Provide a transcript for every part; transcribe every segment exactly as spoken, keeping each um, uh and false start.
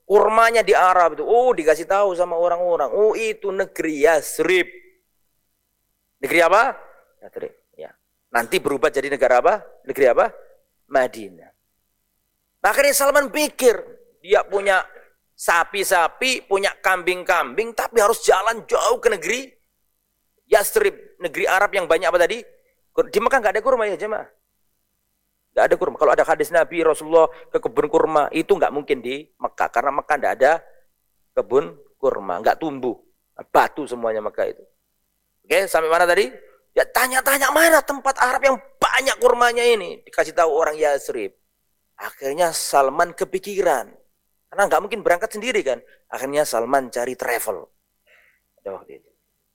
kurmanya di Arab itu. Oh, dikasih tahu sama orang-orang. Oh, itu negeri Yasrib. Negeri apa? Yasrib. Ya. Nanti berubah jadi negara apa? Negeri apa? Madinah. Akhirnya Salman pikir, dia punya sapi-sapi, punya kambing-kambing, tapi harus jalan jauh ke negeri Yasrib, negeri Arab yang banyak apa tadi? Di Mekah nggak ada kurma ya jemaah. Nggak ada kurma. Kalau ada hadis Nabi Rasulullah ke kebun kurma, itu nggak mungkin di Mekah. Karena Mekah nggak ada kebun kurma. Nggak tumbuh. Batu semuanya Mekah itu. Oke, sampai mana tadi? Ya tanya-tanya mana tempat Arab yang banyak kurmanya ini. Dikasih tahu orang Yasrib. Akhirnya Salman kepikiran. Karena nggak mungkin berangkat sendiri kan. Akhirnya Salman cari travel. Ada waktu itu.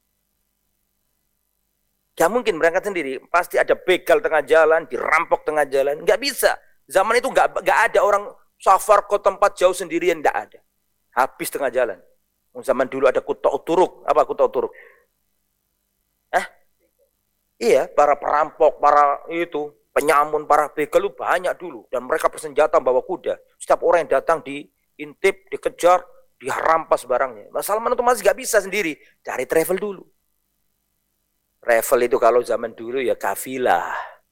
Gak mungkin berangkat sendiri, pasti ada begal tengah jalan, dirampok tengah jalan, nggak bisa. Zaman itu nggak nggak ada orang safar ke tempat jauh sendirian, nggak ada. Habis tengah jalan. Zaman dulu ada kuta uturuk, apa kuta uturuk? Eh, iya, para perampok, para itu penyamun, para begal itu banyak dulu, dan mereka bersenjata bawa kuda. Setiap orang yang datang diintip, dikejar, dirampas barangnya. Mas Salman itu masih nggak bisa sendiri, cari travel dulu. Travel itu kalau zaman dulu ya kafilah,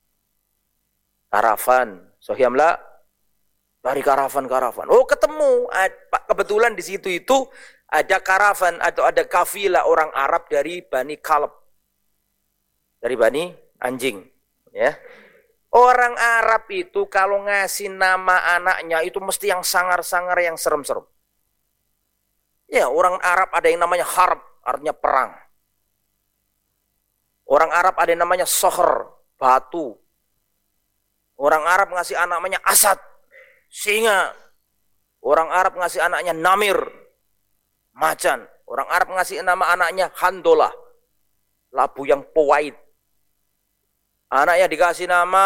karavan, sohyamla, dari karavan-karavan. Oh ketemu, kebetulan di situ itu ada karavan atau ada kafilah orang Arab dari Bani Kalb, dari Bani Anjing. Ya, orang Arab itu kalau ngasih nama anaknya itu mesti yang sangar-sangar, yang serem-serem. Ya, orang Arab ada yang namanya harb, artinya perang. Orang Arab ada yang namanya sohr, batu. Orang Arab ngasih anak namanya asad, singa. Orang Arab ngasih anaknya namir, macan. Orang Arab ngasih nama anaknya handolah, labu yang pawait. Anaknya dikasih nama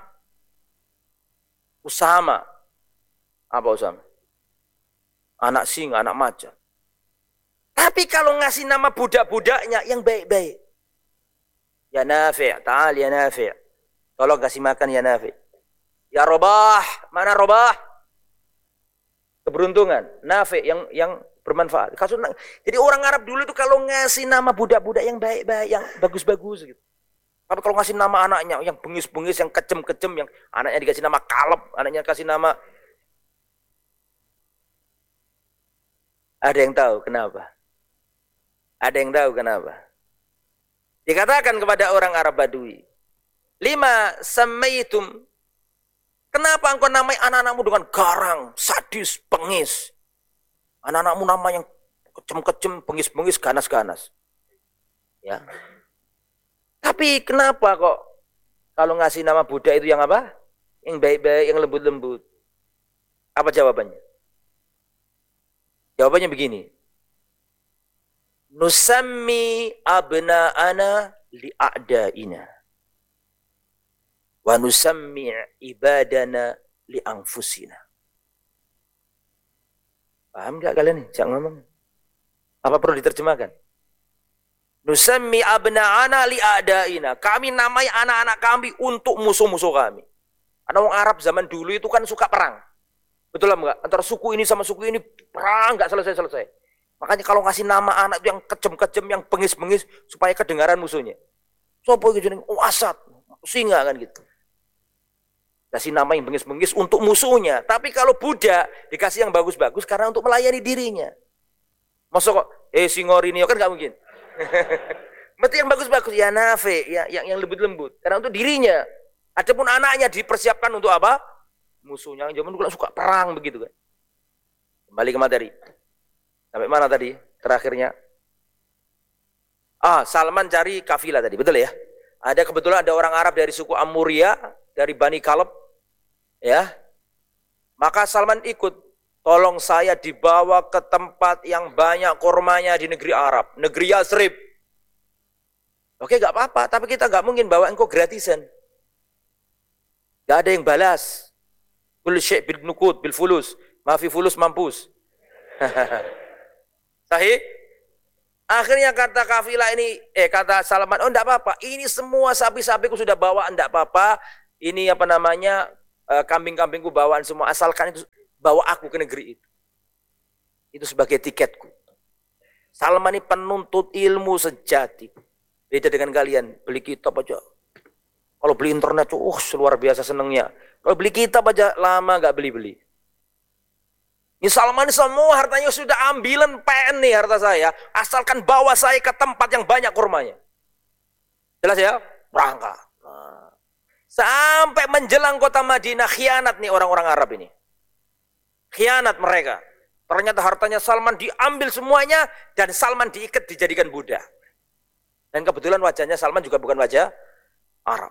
Usama. Apa Usama? Anak singa, anak macan. Tapi kalau ngasih nama budak-budaknya yang baik-baik. Ya Nafi', ta'al ya Nafi'. Tolong kasih makan ya Nafi'. Ya Robah, mana Robah? Keberuntungan, Nafi' yang yang bermanfaat. Jadi orang Arab dulu itu kalau ngasih nama budak-budak yang baik-baik, yang bagus-bagus gitu. Tapi kalau ngasih nama anaknya yang bengis-bengis, yang kejem-kejem, yang anaknya dikasih nama Kaleb, anaknya kasih nama. Ada yang tahu kenapa? Ada yang tahu kenapa? Dikatakan kepada orang Arab Badui, lima samaitum, kenapa engkau namai anak-anakmu dengan garang, sadis, bengis? Anak-anakmu nama yang kejem-kejem, bengis-bengis, ganas-ganas. Ya. Tapi kenapa kok kalau ngasih nama budak itu yang apa? Yang baik-baik, yang lembut-lembut. Apa jawabannya? Jawabannya begini. Nusammi abna'ana li'a'da'ina wa nusammi ibadana li'anfusina. Paham gak kalian nih? Jangan ngomong. Apa perlu diterjemahkan? Nusammi abna'ana li'a'da'ina. Kami namai anak-anak kami untuk musuh-musuh kami. Karena orang Arab zaman dulu itu kan suka perang. Betul enggak? Antara suku ini sama suku ini perang enggak selesai-selesai. Makanya kalau ngasih nama anak itu yang kejem-kejem, yang bengis-bengis, supaya kedengaran musuhnya. Sopo gitu, oh Asad, singa kan gitu. Kasih nama yang bengis-bengis untuk musuhnya. Tapi kalau budak, dikasih yang bagus-bagus karena untuk melayani dirinya. Masa kok, eh singorinio kan nggak mungkin. Mesti yang bagus-bagus, ya Nafi, ya, yang, yang lembut-lembut. Karena untuk dirinya. Adapun anaknya dipersiapkan untuk apa? Musuhnya. Zaman dulu suka perang begitu kan. Kembali ke materi. Sampai mana tadi? Terakhirnya. Ah, Salman cari kafilah tadi, betul ya? Ada kebetulan ada orang Arab dari suku Amuria, dari Bani Kalb, ya. Maka Salman ikut. Tolong saya dibawa ke tempat yang banyak kurmanya di negeri Arab, negeri Yasrib. Oke, nggak apa-apa, tapi kita nggak mungkin bawa engkau gratisan. Nggak ada yang balas. Kul syai' bil nukud, bil fulus, maafi fulus mampus. Sahih? Akhirnya kata kafilah ini, eh kata Salman, oh enggak apa-apa, ini semua sapi-sapiku sudah bawa, enggak apa-apa. Ini apa namanya, kambing-kambingku bawaan semua, asalkan itu bawa aku ke negeri itu. Itu sebagai tiketku. Salman ini penuntut ilmu sejati. Beda dengan kalian, beli kitab aja. Kalau beli internet, uh, luar biasa senengnya. Kalau beli kitab aja, lama gak beli-beli. Ini Salman semua hartanya sudah ambilan P N nih harta saya. Asalkan bawa saya ke tempat yang banyak kurmanya. Jelas ya? Berangkat. Nah. Sampai menjelang kota Madinah, khianat nih orang-orang Arab ini. Khianat mereka. Ternyata hartanya Salman diambil semuanya dan Salman diikat dijadikan budak. Dan kebetulan wajahnya Salman juga bukan wajah Arab.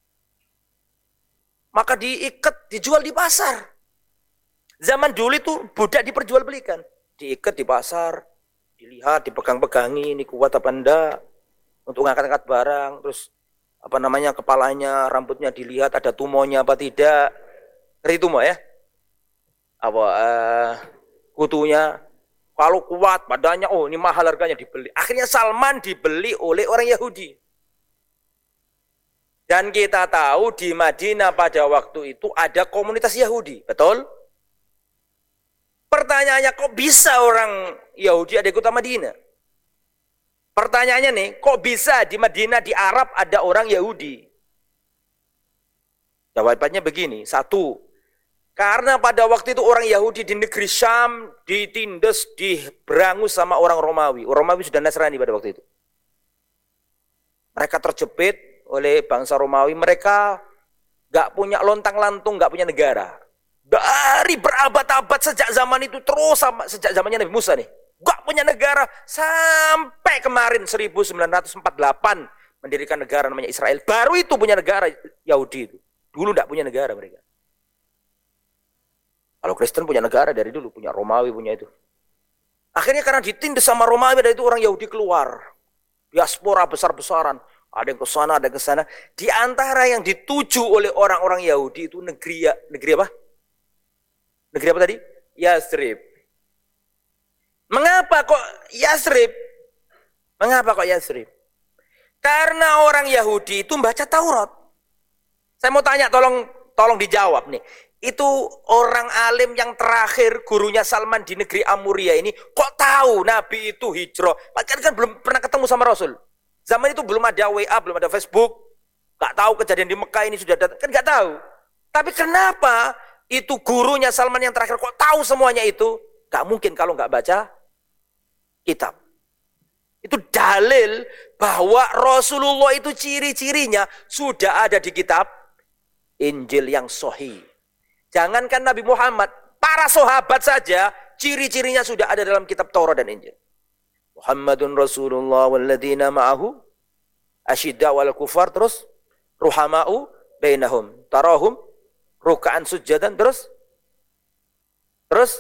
Maka diikat, dijual di pasar. Zaman dulu itu budak diperjualbelikan. Diikat di pasar, dilihat, dipegang-pegangi, ini kuat apa enggak. Untuk ngangkat-ngangkat barang, terus apa namanya kepalanya, rambutnya dilihat ada tumonya apa tidak. Ngeri tumo ya? Apa uh, kutunya kalau kuat badannya, oh ini mahal harganya dibeli. Akhirnya Salman dibeli oleh orang Yahudi. Dan kita tahu di Madinah pada waktu itu ada komunitas Yahudi, betul? Pertanyaannya, kok bisa orang Yahudi ada di kota Madinah? Pertanyaannya nih, kok bisa di Madinah, di Arab ada orang Yahudi? Jawabannya begini, satu, karena pada waktu itu orang Yahudi di negeri Syam ditindas, diberangus sama orang Romawi. Orang Romawi sudah Nasrani pada waktu itu. Mereka terjepit oleh bangsa Romawi, mereka gak punya lontang-lantung, gak punya negara. Dari berabad-abad sejak zaman itu terus sama sejak zamannya Nabi Musa nih. Gak punya negara sampai kemarin seribu sembilan ratus empat puluh delapan mendirikan negara namanya Israel. Baru itu punya negara Yahudi itu. Dulu gak punya negara mereka. Kalau Kristen punya negara dari dulu, punya Romawi punya itu. Akhirnya karena ditindas sama Romawi dari itu orang Yahudi keluar. Diaspora besar-besaran. Ada yang ke sana, ada yang ke sana. Di antara yang dituju oleh orang-orang Yahudi itu negeri negeri apa? Negeri apa tadi? Yasrib. Mengapa kok Yasrib? Mengapa kok Yasrib? Karena orang Yahudi itu membaca Taurat. Saya mau tanya, tolong tolong dijawab nih. Itu orang alim yang terakhir gurunya Salman di negeri Amuria ini, kok tahu Nabi itu hijrah? Kan kan belum pernah ketemu sama Rasul. Zaman itu belum ada W A, belum ada Facebook. Gak tahu kejadian di Mekah ini sudah datang. Kan gak tahu. Tapi kenapa itu gurunya Salman yang terakhir kok tahu semuanya itu? Gak mungkin kalau gak baca kitab. Itu dalil bahwa Rasulullah itu ciri-cirinya sudah ada di kitab Injil yang sahih. Jangankan Nabi Muhammad, para sahabat saja ciri-cirinya sudah ada dalam kitab Taurat dan Injil. Muhammadun Rasulullah walladzina ma'ahu asyidda wal kufar, terus ruhama'u bainahum tarahum ruka'an sujadan, terus terus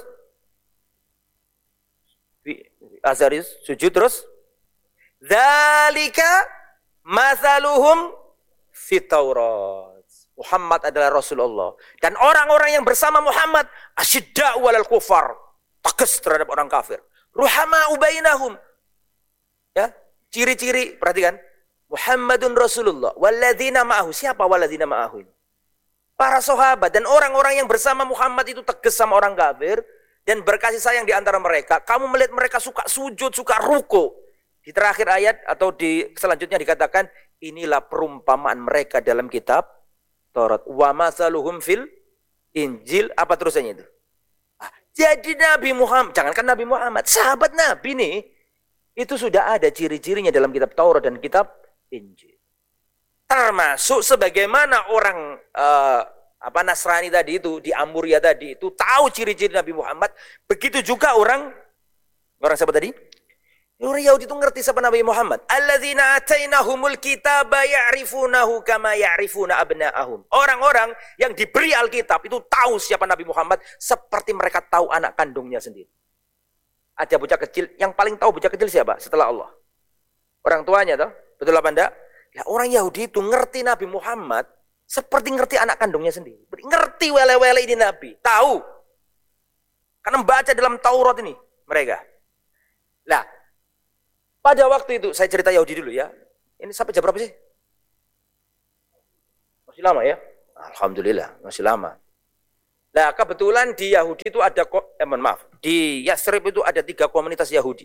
azaris sujud, terus dzalika mathaluhum fit Taurat. Muhammad adalah Rasulullah dan orang-orang yang bersama Muhammad asyidda wal kufar, tegas terhadap orang kafir. Ruhama'u bainahum. Ya, ciri-ciri perhatikan. Muhammadun Rasulullah walladzina ma'ahu. Siapa walladzina ma'ahu? Para sahabat dan orang-orang yang bersama Muhammad itu tegas sama orang kafir dan berkasih sayang di antara mereka. Kamu melihat mereka suka sujud, suka ruku. Di terakhir ayat atau di selanjutnya dikatakan, inilah perumpamaan mereka dalam kitab Taurat. Wa masaluhum fil Injil, apa terusannya itu? Ah, jadi Nabi Muhammad, jangankan Nabi Muhammad, sahabat Nabi nih, itu sudah ada ciri-cirinya dalam kitab Taurat dan kitab Injil. Termasuk sebagaimana orang uh, apa Nasrani tadi itu di Amuria tadi itu tahu ciri-ciri Nabi Muhammad, begitu juga orang orang siapa tadi? Orang Yahudi itu ngerti siapa Nabi Muhammad. Alladzina atainahumul kitaba ya'rifunahu kama ya'rifuna abna'ahum. Orang-orang yang diberi Alkitab itu tahu siapa Nabi Muhammad seperti mereka tahu anak kandungnya sendiri. Ada bocah kecil, yang paling tahu bocah kecil siapa setelah Allah? Orang tuanya toh? Betul apa enggak? Nah, orang Yahudi itu ngerti Nabi Muhammad seperti ngerti anak kandungnya sendiri. Ngerti wele-wele ini Nabi. Tahu. Karena membaca dalam Taurat ini mereka. Nah, pada waktu itu, saya cerita Yahudi dulu ya. Ini sampai jam berapa sih? Masih lama ya? Alhamdulillah, masih lama. Nah, kebetulan di Yahudi itu ada, eh, maaf, di Yasrib itu ada tiga komunitas Yahudi.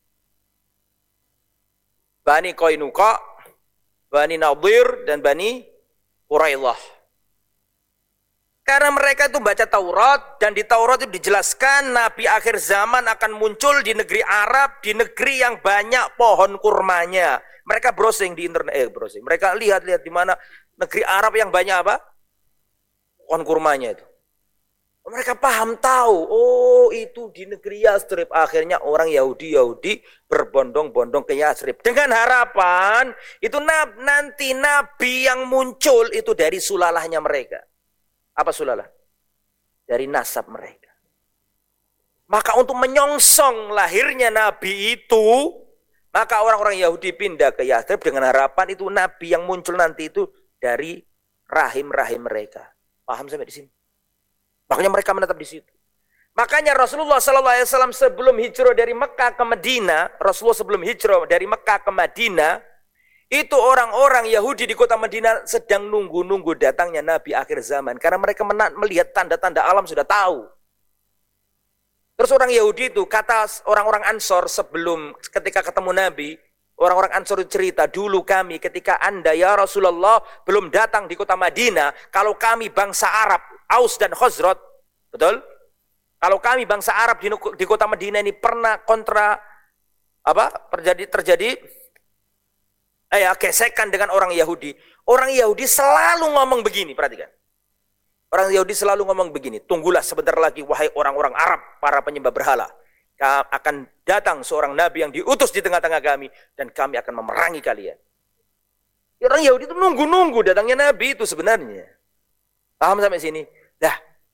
Bani Qainuqa, Bani Nadir, dan Bani Qurailah. Karena mereka itu baca Taurat, dan di Taurat itu dijelaskan Nabi akhir zaman akan muncul di negeri Arab, di negeri yang banyak pohon kurmanya. Mereka browsing di internet, eh browsing. Mereka lihat-lihat di mana negeri Arab yang banyak apa? Pohon kurmanya itu. Mereka paham tahu, oh itu di negeri Yasrib. Akhirnya orang Yahudi-Yahudi berbondong-bondong ke Yasrib. Dengan harapan, itu nanti Nabi yang muncul itu dari sulalahnya mereka. Apa sulalah? Dari nasab mereka. Maka untuk menyongsong lahirnya Nabi itu, maka orang-orang Yahudi pindah ke Yasrib dengan harapan itu Nabi yang muncul nanti itu dari rahim-rahim mereka. Paham sampai di sini? Makanya mereka menetap di situ. Makanya Rasulullah Sallallahu Alaihi Wasallam sebelum hijrah dari Mekah ke Madinah, Rasulullah sebelum hijrah dari Mekah ke Madinah, itu orang-orang Yahudi di kota Madinah sedang nunggu-nunggu datangnya Nabi akhir zaman. Karena mereka melihat tanda-tanda alam sudah tahu. Terus orang Yahudi itu, kata orang-orang Ansor sebelum ketika ketemu Nabi, orang-orang Ansor cerita, dulu kami ketika Anda ya Rasulullah belum datang di kota Madinah, kalau kami bangsa Arab, Aus dan Khazraj, betul? Kalau kami bangsa Arab di, di kota Madinah ini pernah kontra apa? Terjadi terjadi eh ya, gesekan dengan orang Yahudi. Orang Yahudi selalu ngomong begini, perhatikan. Orang Yahudi selalu ngomong begini, tunggulah sebentar lagi wahai orang-orang Arab, para penyembah berhala. Akan datang seorang nabi yang diutus di tengah-tengah kami dan kami akan memerangi kalian. Orang Yahudi itu nunggu-nunggu datangnya nabi itu sebenarnya. Paham sampai sini? Nah,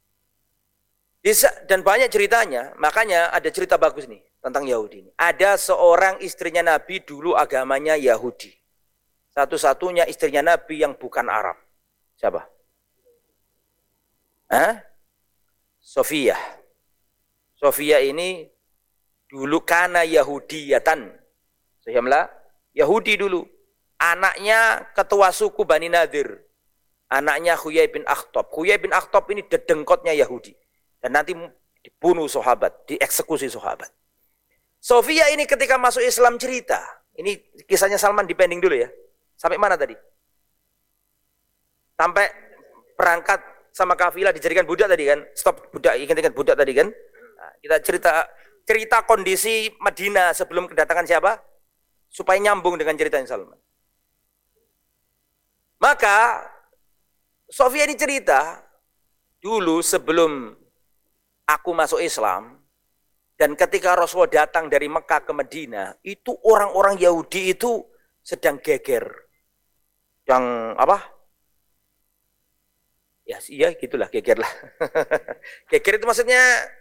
dan banyak ceritanya, makanya ada cerita bagus nih tentang Yahudi ini. Ada seorang istrinya Nabi dulu agamanya Yahudi. Satu-satunya istrinya Nabi yang bukan Arab. Siapa? Hah? Sofia. Sofia ini dulu kana Yahudiyatan. Sehingga Yahudi dulu. Anaknya ketua suku Bani Nadir. Anaknya Huyai bin Akhtab. Huyai bin Akhtab ini dedengkotnya Yahudi. Dan nanti dibunuh sahabat, dieksekusi sahabat. Sofia ini ketika masuk Islam cerita. Ini kisahnya Salman dipending dulu ya. Sampai mana tadi? Sampai berangkat sama kafilah dijadikan budak tadi kan. Stop budak, ingat-ingat budak tadi kan. Nah, kita cerita cerita kondisi Madinah sebelum kedatangan siapa? Supaya nyambung dengan ceritanya Salman. Maka Sofia ini cerita, dulu sebelum aku masuk Islam, dan ketika Rasulullah datang dari Mekah ke Madinah, itu orang-orang Yahudi itu sedang geger. Yang apa? Ya, iya gitulah, geger lah. Geger itu maksudnya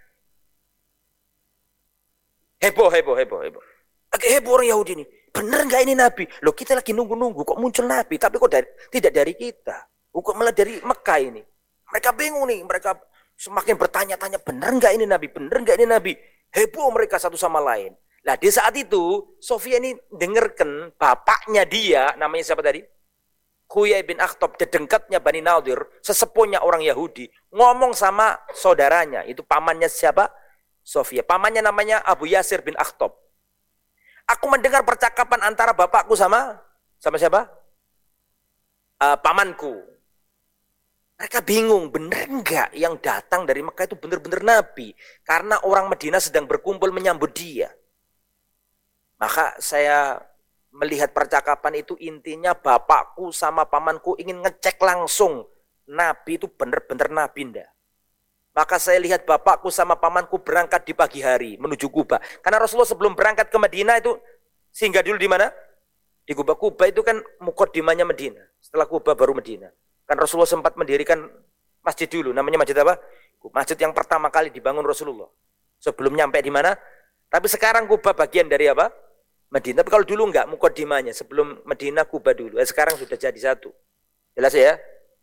heboh, heboh, heboh, heboh. Agak heboh orang Yahudi ini. Bener nggak ini Nabi? Loh kita lagi nunggu-nunggu, kok muncul Nabi? Tapi kok dari, tidak dari kita. Kok malah dari Mekah ini. Mereka bingung nih, mereka semakin bertanya-tanya, bener nggak ini Nabi? Bener nggak ini Nabi? Heboh mereka satu sama lain. Nah di saat itu, Sofia ini dengarkan bapaknya dia, namanya siapa tadi? Huyai bin Akhtab, dedengkatnya Bani Nadir, sesepuhnya orang Yahudi, ngomong sama saudaranya, itu pamannya siapa? Sofia. Pamannya namanya Abu Yasir bin Akhtab. Aku mendengar percakapan antara bapakku sama sama siapa? Uh, pamanku. Mereka bingung, bener enggak yang datang dari Mekah itu benar-benar Nabi? Karena orang Madinah sedang berkumpul menyambut dia. Maka saya melihat percakapan itu intinya bapakku sama pamanku ingin ngecek langsung Nabi itu benar-benar Nabi enggak. Maka saya lihat bapakku sama pamanku berangkat di pagi hari menuju Kuba. Karena Rasulullah sebelum berangkat ke Madinah itu singgah dulu di mana? Di Kuba. Kuba itu kan mukaddimahnya Madinah. Setelah Kuba baru Madinah. Kan Rasulullah sempat mendirikan masjid dulu. Namanya masjid apa? Masjid yang pertama kali dibangun Rasulullah. Sebelum nyampe di mana? Tapi sekarang Kuba bagian dari apa? Madinah. Tapi kalau dulu enggak, mukaddimahnya. Sebelum Madinah Kuba dulu. Eh, sekarang sudah jadi satu. Jelas ya?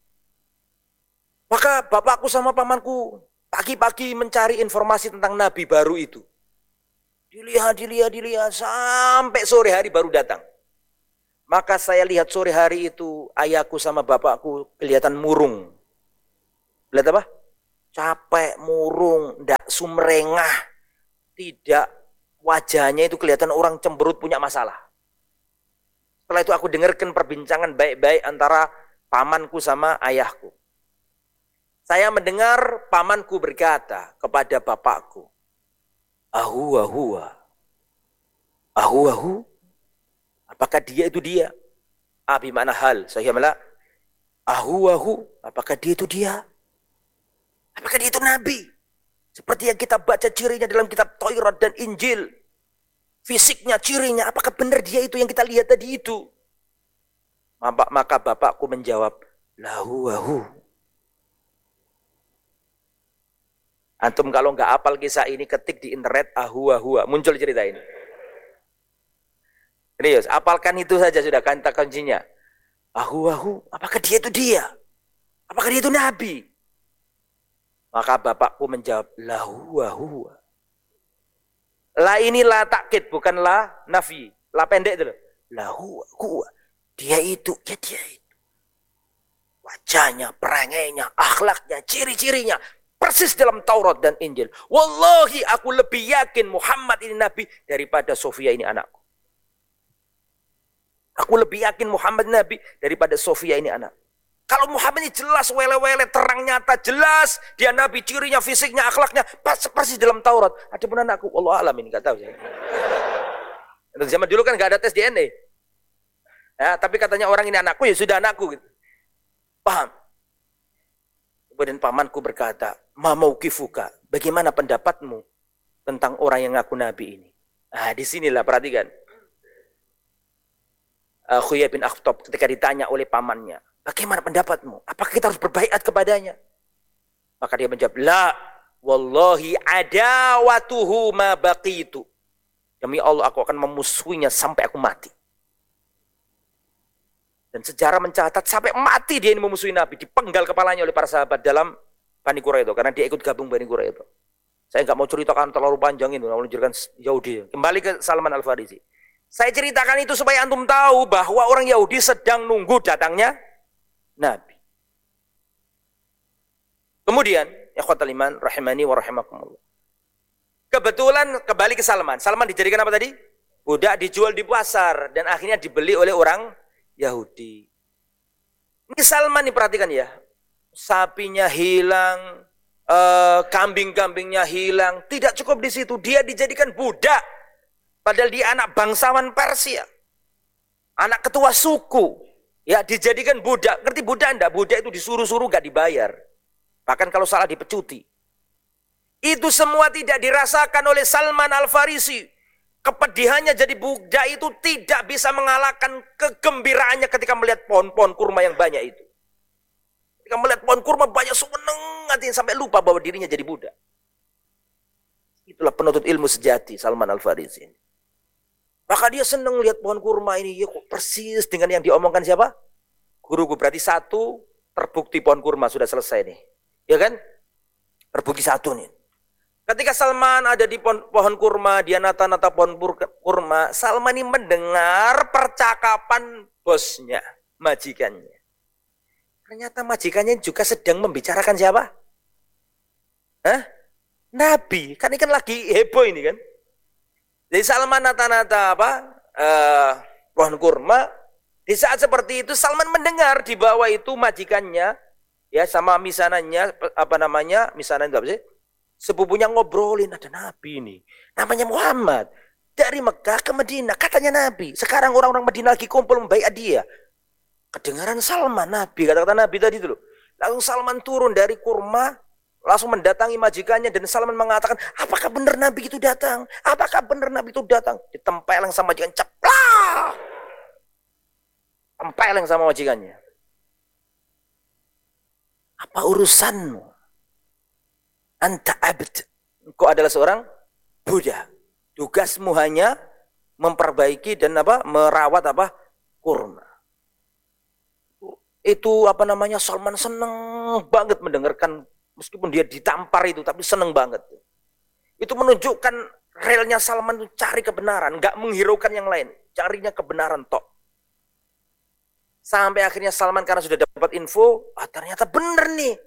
Maka bapakku sama pamanku pagi-pagi mencari informasi tentang Nabi baru itu. Dilihat, dilihat, dilihat, sampai sore hari baru datang. Maka saya lihat sore hari itu ayahku sama bapakku kelihatan murung. Lihat apa? capek, murung, ndak sumrengah, tidak, wajahnya itu kelihatan orang cemberut punya masalah. Setelah itu aku dengarkan perbincangan baik-baik antara pamanku sama ayahku. Saya mendengar pamanku berkata kepada bapakku, ahu ahu, ahu ahu, apakah dia itu dia? Abi mana hal? Saya malah, ahu ahu, apakah dia itu dia? Apakah dia itu nabi? Seperti yang kita baca cirinya dalam kitab Taurat dan Injil. Fisiknya, cirinya, apakah benar dia itu yang kita lihat tadi itu? Maka bapakku menjawab, lahu ahu. Antum kalau nggak hafal kisah ini, ketik di internet, ahu ahu, muncul cerita ini. Serius, hafalkan itu saja sudah kata kuncinya. Ahu ahu, apakah dia itu dia? Apakah dia itu nabi? Maka bapakku menjawab, lahu ahu. La ini la takkid, bukan la nafi. La pendek itu. Lahu ahu. Dia itu, ya dia itu. Wajahnya, perangainya, akhlaknya, ciri-cirinya. Persis dalam Taurat dan Injil. Wallahi aku lebih yakin Muhammad ini nabi daripada Sofia ini anakku. Aku lebih yakin Muhammad nabi daripada Sofia ini anak. Kalau Muhammad ini jelas, wele-wele, terang nyata, jelas. Dia nabi, cirinya, fisiknya, akhlaknya. Persis dalam Taurat. Adapun anakku, Allah alam ini, gak tahu saya. Zaman dulu kan gak ada tes D N A. Ya, tapi katanya orang ini anakku, ya sudah anakku. Gitu. Paham? Kemudian pamanku berkata, ma mauqifuka, bagaimana pendapatmu tentang orang yang ngaku nabi ini? Nah, disinilah perhatikan. Uh, Khuyai bin Akhtab ketika ditanya oleh pamannya, bagaimana pendapatmu? Apakah kita harus berbaiat kepadanya? Maka dia menjawab, la, wallahi adawatuhu ma baqitu. Demi Allah aku akan memusuhinya sampai aku mati. Dan sejarah mencatat sampai mati dia ini memusuhi Nabi, dipenggal kepalanya oleh para sahabat dalam Bani Quraidah karena dia ikut gabung Bani Quraidah. Saya nggak mau ceritakan terlalu panjang ini, mau menunjukkan Yahudi. Kembali ke Salman Al-Farisi. Saya ceritakan itu supaya antum tahu bahwa orang Yahudi sedang nunggu datangnya Nabi. Kemudian, ikhwatal iman rahimani wa rahimakumullah. Kebetulan kembali ke Salman. Salman dijadikan apa tadi? Budak, dijual di pasar dan akhirnya dibeli oleh orang Yahudi. Ini Salman nih, perhatikan ya. Sapinya hilang, eh, kambing-kambingnya hilang. Tidak cukup di situ, dia dijadikan budak. Padahal dia anak bangsawan Persia. Anak ketua suku. Ya, dijadikan budak. Ngerti budak enggak? Budak itu disuruh-suruh enggak dibayar. Bahkan kalau salah dipecuti. Itu semua tidak dirasakan oleh Salman Al-Farisi. Kepedihannya jadi budak itu tidak bisa mengalahkan kegembiraannya ketika melihat pohon-pohon kurma yang banyak itu. Ketika melihat pohon kurma banyak, seneng hatinya sampai lupa bahwa dirinya jadi budak. Itulah penuntut ilmu sejati Salman Al-Farisi. Maka dia senang lihat pohon kurma ini, ya kok persis dengan yang diomongkan siapa? Guruku. Berarti satu terbukti pohon kurma sudah selesai nih. Ya kan? Terbukti satu nih. Ketika Salman ada di pohon, pohon kurma, dia nata-nata pohon kurma, Salman ini mendengar percakapan bosnya, majikannya. Ternyata majikannya juga sedang membicarakan siapa? Hah? Nabi. Kan ini kan lagi heboh ini kan. Jadi Salman nata-nata apa? Uh, pohon kurma. Di saat seperti itu Salman mendengar di bawah itu majikannya, ya sama misanannya, apa namanya? Misanan itu apa sih? Sepupunya ngobrolin, ada Nabi ini. Namanya Muhammad. Dari Mekah ke Madinah. Katanya Nabi. Sekarang orang-orang Madinah lagi kumpul membaiat dia. Kedengaran Salman, Nabi. Kata-kata Nabi tadi dulu. Langsung Salman turun dari kurma. Langsung mendatangi majikannya. Dan Salman mengatakan, apakah benar Nabi itu datang? Apakah benar Nabi itu datang? Ditempeleng sama majikan. Ceplak! Tempeleng sama majikannya. Apa urusanmu? Anta abd. Engkau adalah seorang budak. Tugasmu hanya memperbaiki dan apa? Merawat apa? Kurma. Itu apa namanya? Salman seneng banget mendengarkan, meskipun dia ditampar itu, tapi seneng banget. Itu menunjukkan relnya Salman itu cari kebenaran, nggak menghiraukan yang lain, carinya kebenaran tok. Sampai akhirnya Salman karena sudah dapat info, ah ternyata bener nih.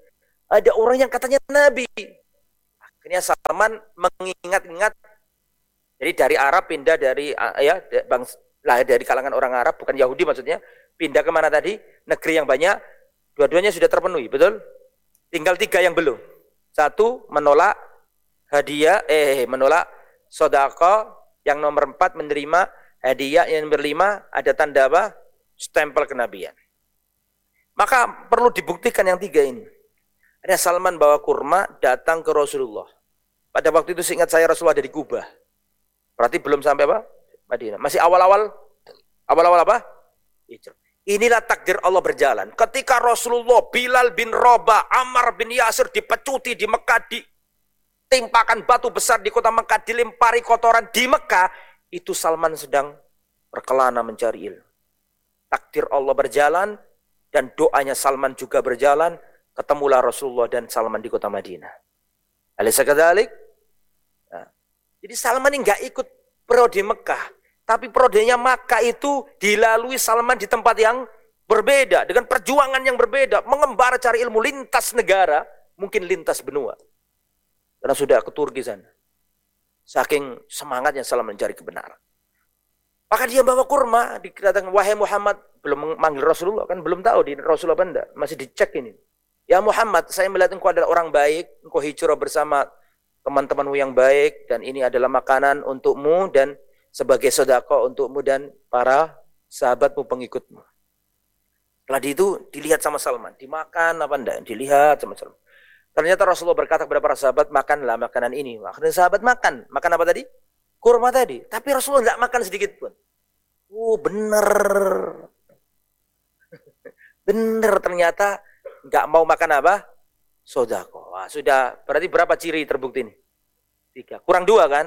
Ada orang yang katanya Nabi. Akhirnya Salman mengingat-ingat. Jadi dari Arab pindah dari ya bang, lah dari kalangan orang Arab, bukan Yahudi maksudnya, pindah kemana tadi? Negeri yang banyak. Dua-duanya sudah terpenuhi, betul? Tinggal tiga yang belum. Satu, menolak hadiah, eh menolak sodako. Yang nomor empat, menerima hadiah. Yang nomor lima, ada tanda apa? Stempel kenabian. Maka perlu dibuktikan yang tiga ini. Ada Salman bawa kurma datang ke Rasulullah. Pada waktu itu seingat saya Rasulullah dari Kubah. Berarti belum sampai apa? Madinah. Masih awal-awal. Awal-awal apa? Hijrah. Inilah takdir Allah berjalan. Ketika Rasulullah, Bilal bin Rabah, Ammar bin Yasir dipecuti di Mekah, ditimpakan batu besar di kota Mekah, dilempari kotoran di Mekah, itu Salman sedang berkelana mencari ilmu. Takdir Allah berjalan dan doanya Salman juga berjalan. Ketemulah Rasulullah dan Salman di kota Madinah. Alaysa kadzalik? Nah, jadi Salman ini nggak ikut periode Mekah, tapi periodenya Makkah itu dilalui Salman di tempat yang berbeda, dengan perjuangan yang berbeda, mengembara cari ilmu lintas negara, mungkin lintas benua. Karena sudah ke Turki sana. Saking semangatnya Salman mencari kebenaran. Maka dia bawa kurma, dikatakan, wahai Muhammad, belum manggil Rasulullah, kan belum tahu di Rasulullah benda, masih dicek ini. Ya Muhammad, saya melihat engkau adalah orang baik, engkau hijrah bersama teman-temanmu yang baik, dan ini adalah makanan untukmu, dan sebagai sedekah untukmu dan para sahabatmu pengikutmu. Setelah itu dilihat sama Salman, dimakan apa enggak, dilihat sama Salman. Ternyata Rasulullah berkata kepada para sahabat, makanlah makanan ini. Akhirnya sahabat makan, makan apa tadi? Kurma tadi. Tapi Rasulullah enggak makan sedikit pun. Oh bener, bener ternyata nggak mau makan apa? Sodako. Wah, sudah berarti berapa ciri terbukti ini? Tiga. Kurang dua kan?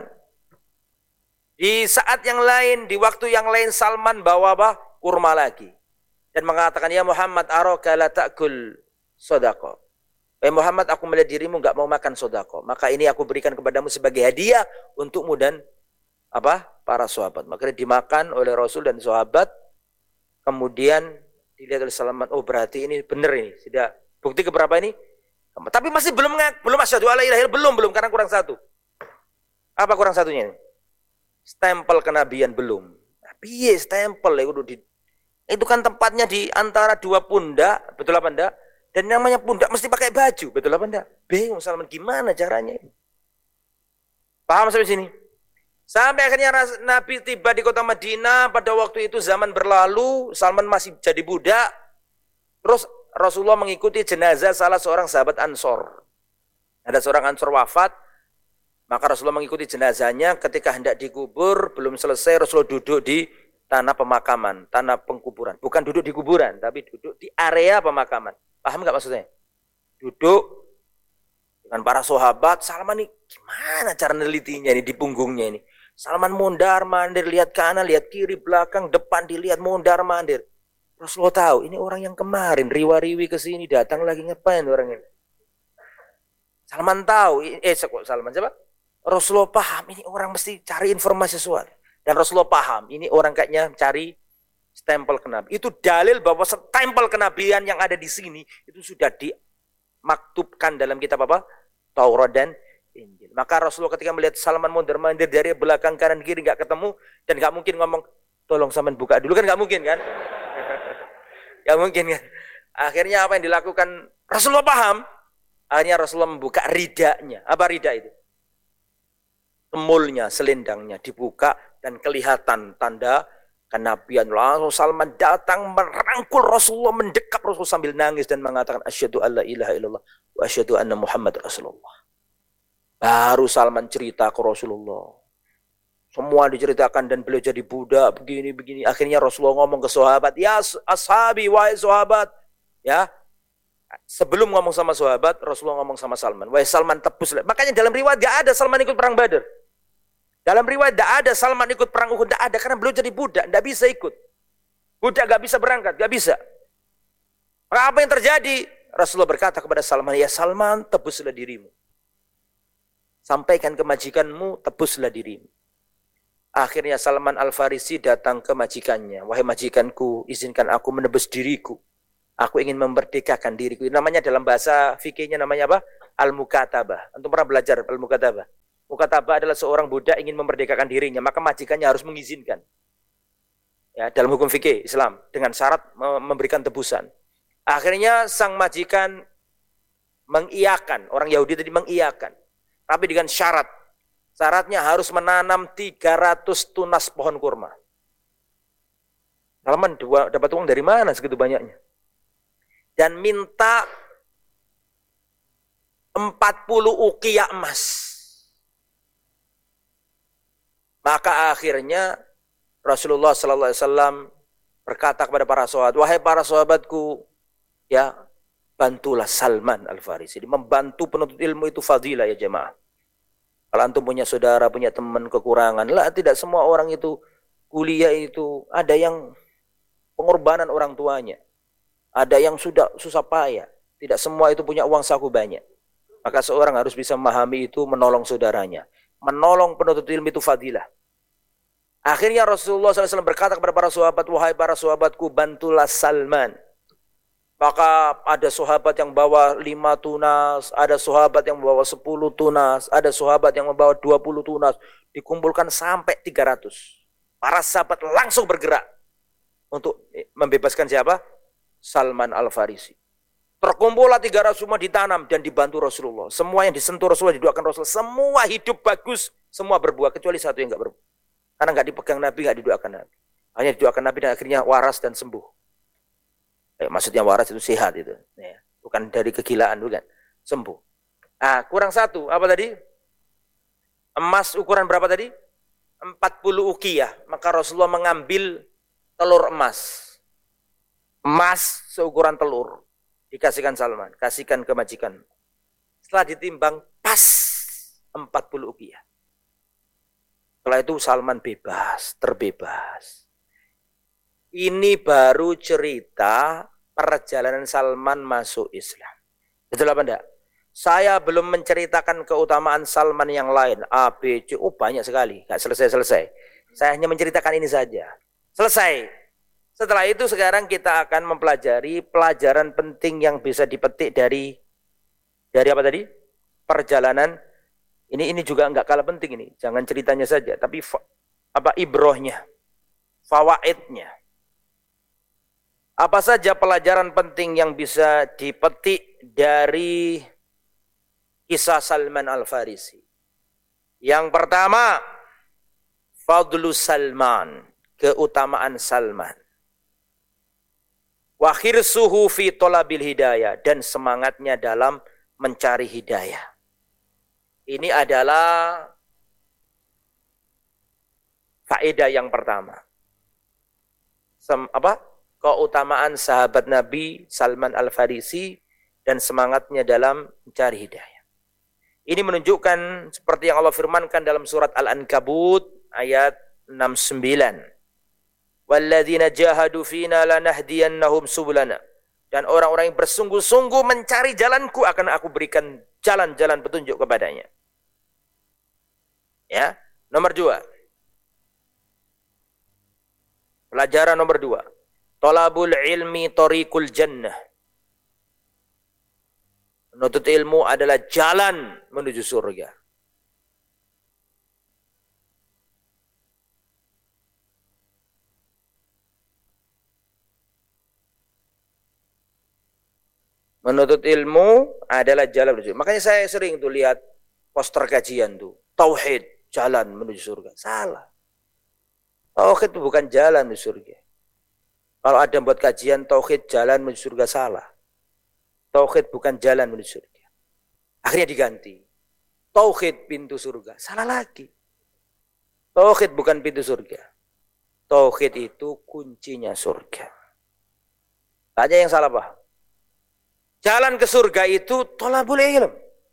Di saat yang lain, di waktu yang lain Salman bawa apa? Kurma lagi. Dan mengatakan, ya Muhammad araka la ta'kul sodako. Eh Muhammad, aku melihat dirimu nggak mau makan sodako. Maka ini aku berikan kepadamu sebagai hadiah untukmu dan apa? Para sahabat. Maka dimakan oleh Rasul dan sahabat. Kemudian dilihat oleh Salman, oh berarti ini benar ini. Sudah bukti keberapa ini? Tapi masih belum belum asyhadu alla ilaha illallah, belum belum karena kurang satu. Apa kurang satunya ini? Stempel kenabian belum. Tapi ya stempel ya udah di, itu kan tempatnya di antara dua pundak, betul apa enggak? Dan namanya pundak mesti pakai baju, betul apa enggak? Bingung Salman gimana caranya ini? Paham sampai sini? Sampai akhirnya Nabi tiba di kota Madinah, pada waktu itu zaman berlalu, Salman masih jadi budak. Terus Rasulullah mengikuti jenazah salah seorang sahabat Ansor. Ada seorang Ansor wafat, maka Rasulullah mengikuti jenazahnya. Ketika hendak dikubur, belum selesai, Rasulullah duduk di tanah pemakaman, tanah pengkuburan. Bukan duduk di kuburan, tapi duduk di area pemakaman. Paham nggak maksudnya? Duduk dengan para sahabat. Salman ini gimana cara nelitinya ini di punggungnya ini? Salman mondar mandir, lihat kanan, lihat kiri, belakang, depan, dilihat mondar mandir. Rasulullah tahu ini orang yang kemarin riwa-riwi ke sini, datang lagi ngapain orang ini? Salman tahu, eh kok Salman siapa? Rasulullah paham ini orang mesti cari informasi sesuatu. Dan Rasulullah paham ini orang kayaknya cari stempel kenabian. Itu dalil bahwa stempel kenabian yang ada di sini itu sudah dimaktubkan dalam kitab apa? Taurat dan Injil. Maka Rasulullah ketika melihat Salman mondar-mandir dari belakang kanan kiri nggak ketemu dan nggak mungkin ngomong tolong Salman buka dulu, kan nggak mungkin kan? Nggak mungkin kan? Akhirnya apa yang dilakukan? Rasulullah paham. Akhirnya Rasulullah membuka ridanya. Apa rida itu? Semulnya, selendangnya dibuka dan kelihatan tanda kenabian. Langsung Salman datang merangkul Rasulullah, mendekap Rasulullah sambil nangis dan mengatakan asyhadu alla ilaha illallah wa asyhadu anna Muhammad Rasulullah. Baru Salman cerita ke Rasulullah. Semua diceritakan dan beliau jadi budak begini-begini. Akhirnya Rasulullah ngomong ke sahabat, ya ashabi, wahai sahabat. Ya, sebelum ngomong sama sahabat, Rasulullah ngomong sama Salman. Wahai Salman, tebus. Makanya dalam riwayat gak ada Salman ikut perang Badar. Dalam riwayat gak ada Salman ikut perang Uhud. Gak ada, karena beliau jadi budak. Gak bisa ikut. Budak gak bisa berangkat, gak bisa. Maka apa yang terjadi? Rasulullah berkata kepada Salman, ya Salman, tebuslah dirimu. Sampaikan ke majikanmu, tebuslah dirimu. Akhirnya Salman Al-Farisi datang ke majikannya. Wahai majikanku, izinkan aku menebus diriku. Aku ingin memerdekakan diriku. Namanya dalam bahasa fikihnya namanya apa? Al-mukatabah. Antum pernah belajar al-mukatabah? Mukatabah adalah seorang budak ingin memerdekakan dirinya, maka majikannya harus mengizinkan. Ya, dalam hukum fikih Islam dengan syarat memberikan tebusan. Akhirnya sang majikan mengiyakan, orang Yahudi tadi mengiyakan. Tapi dengan syarat. Syaratnya harus menanam tiga ratus tunas pohon kurma. Salman dapat uang dari mana segitu banyaknya? Dan minta empat puluh uqiyah emas. Maka akhirnya Rasulullah sallallahu alaihi wasallam berkata kepada para sahabat, wahai para sahabatku, ya bantulah Salman Al-Farisi. Membantu penuntut ilmu itu fadilah ya jemaah. Kalau antum punya saudara, punya teman kekurangan, lah tidak semua orang itu kuliah itu ada yang pengorbanan orang tuanya. Ada yang sudah susah payah. Tidak semua itu punya uang saku banyak. Maka seorang harus bisa memahami itu, menolong saudaranya. Menolong penuntut ilmu itu fadilah. Akhirnya Rasulullah shallallahu alaihi wasallam berkata kepada para sahabat, wahai para sahabatku, bantulah Salman. Maka ada sahabat yang bawa lima tunas, ada sahabat yang membawa sepuluh tunas, ada sahabat yang membawa dua puluh tunas. Dikumpulkan sampai tiga ratus. Para sahabat langsung bergerak untuk membebaskan siapa? Salman Al-Farisi. Terkumpullah tiga ratus semua ditanam dan dibantu Rasulullah. Semua yang disentuh Rasulullah, didoakan Rasulullah. Semua hidup bagus, semua berbuah. Kecuali satu yang enggak berbuah. Karena enggak dipegang Nabi, enggak didoakan Nabi. Hanya didoakan Nabi dan akhirnya waras dan sembuh. Eh, maksudnya waras itu sehat itu. Ya. Bukan dari kegilaan, bukan. Sembuh. Ah, kurang satu. Apa tadi? Emas ukuran berapa tadi? empat puluh uqiyah. Maka Rasulullah mengambil telur emas. Emas seukuran telur. Dikasihkan Salman. Kasihkan ke majikan. Setelah ditimbang, pas empat puluh uqiyah. Setelah itu Salman bebas. Terbebas. Ini baru cerita perjalanan Salman masuk Islam. Betul apa enggak? Saya belum menceritakan keutamaan Salman yang lain. A, B, C. Oh banyak sekali. Enggak selesai-selesai. Saya hanya menceritakan ini saja. Selesai. Setelah itu sekarang kita akan mempelajari pelajaran penting yang bisa dipetik dari dari apa tadi? Perjalanan. Ini ini juga enggak kalah penting ini. Jangan ceritanya saja, tapi apa ibrohnya, fawaidnya. Apa saja pelajaran penting yang bisa dipetik dari kisah Salman Al-Farisi? Yang pertama, fadlu Salman, keutamaan Salman. Wa khirsuhu fi talabil hidayah, dan semangatnya dalam mencari hidayah. Ini adalah faedah yang pertama. Sem, apa? Keutamaan sahabat Nabi Salman Al-Farisi dan semangatnya dalam mencari hidayah. Ini menunjukkan seperti yang Allah firmankan dalam surat Al-Ankabut ayat enam puluh sembilan. Walladzina jahadu fina lanahdiyannahum subulana. Dan orang-orang yang bersungguh-sungguh mencari jalanku akan aku berikan jalan-jalan petunjuk kepadanya. Ya, nomor dua. Pelajaran nomor dua. Talabul ilmi tariqul jannah. Menuntut ilmu adalah jalan menuju surga. Menuntut ilmu adalah jalan menuju surga. Makanya saya sering tuh lihat poster kajian tuh. Tauhid, jalan menuju surga. Salah. Tauhid itu bukan jalan menuju surga. Kalau ada buat kajian tauhid jalan menuju surga, salah. Tauhid bukan jalan menuju surga. Akhirnya diganti. Tauhid pintu surga. Salah lagi. Tauhid bukan pintu surga. Tauhid itu kuncinya surga. Banyak yang salah paham. Jalan ke surga itu thalabul ilm.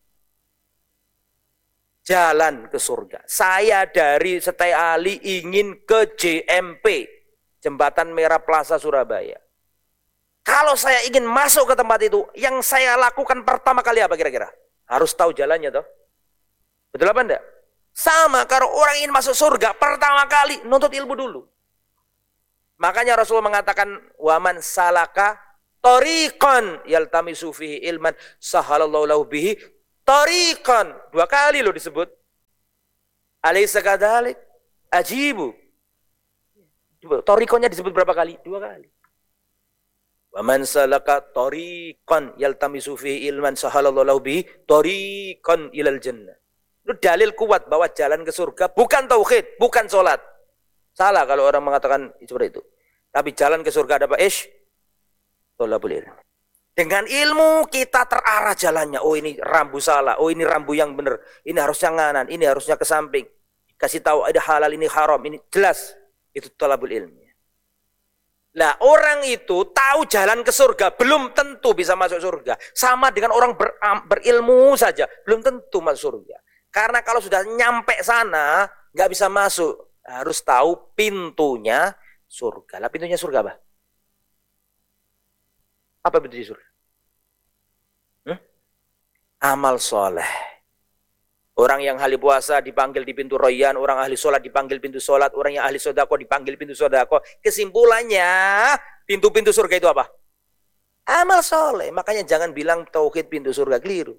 Jalan ke surga. Saya dari Setai Ali ingin ke J M P. Jembatan Merah Plaza Surabaya. Kalau saya ingin masuk ke tempat itu, yang saya lakukan pertama kali apa kira-kira? Harus tahu jalannya toh. Betul apa enggak? Sama, kalau orang ingin masuk surga, pertama kali nuntut ilmu dulu. Makanya Rasulullah mengatakan, waman salaka tariqan yaltamisu fihi ilman sahalallahu lahu bihi tariqan. Dua kali loh disebut. Alaysa kadzalik? Ajibu. Tariqannya disebut berapa kali? Dua kali. Wa man salaka tariqan yaltamisu fihi ilman sahalallahu lahu bihi tariqan ilal jannah. Itu dalil kuat bahwa jalan ke surga bukan tauhid, bukan sholat. Salah kalau orang mengatakan seperti itu. Tapi jalan ke surga ada apa? Ish. Tolabul ilm. Dengan ilmu kita terarah jalannya. Oh ini rambu salah. Oh ini rambu yang benar. Ini harusnya nganan. Ini harusnya ke samping. Kasih tahu ada halal, ini haram. Ini jelas. Itu tolabul ilmi. Nah orang itu tahu jalan ke surga. Belum tentu bisa masuk surga. Sama dengan orang ber, berilmu saja. Belum tentu masuk surga. Karena kalau sudah nyampe sana. Nggak bisa masuk. Harus tahu pintunya surga. Lah pintunya surga apa? Apa pintunya surga? Hmm? Amal soleh. Orang yang ahli puasa dipanggil di pintu royan, orang ahli sholat dipanggil pintu sholat, orang yang ahli sodako dipanggil pintu sodako. Kesimpulannya, pintu-pintu surga itu apa? Amal soleh. Makanya jangan bilang tauhid pintu surga, keliru.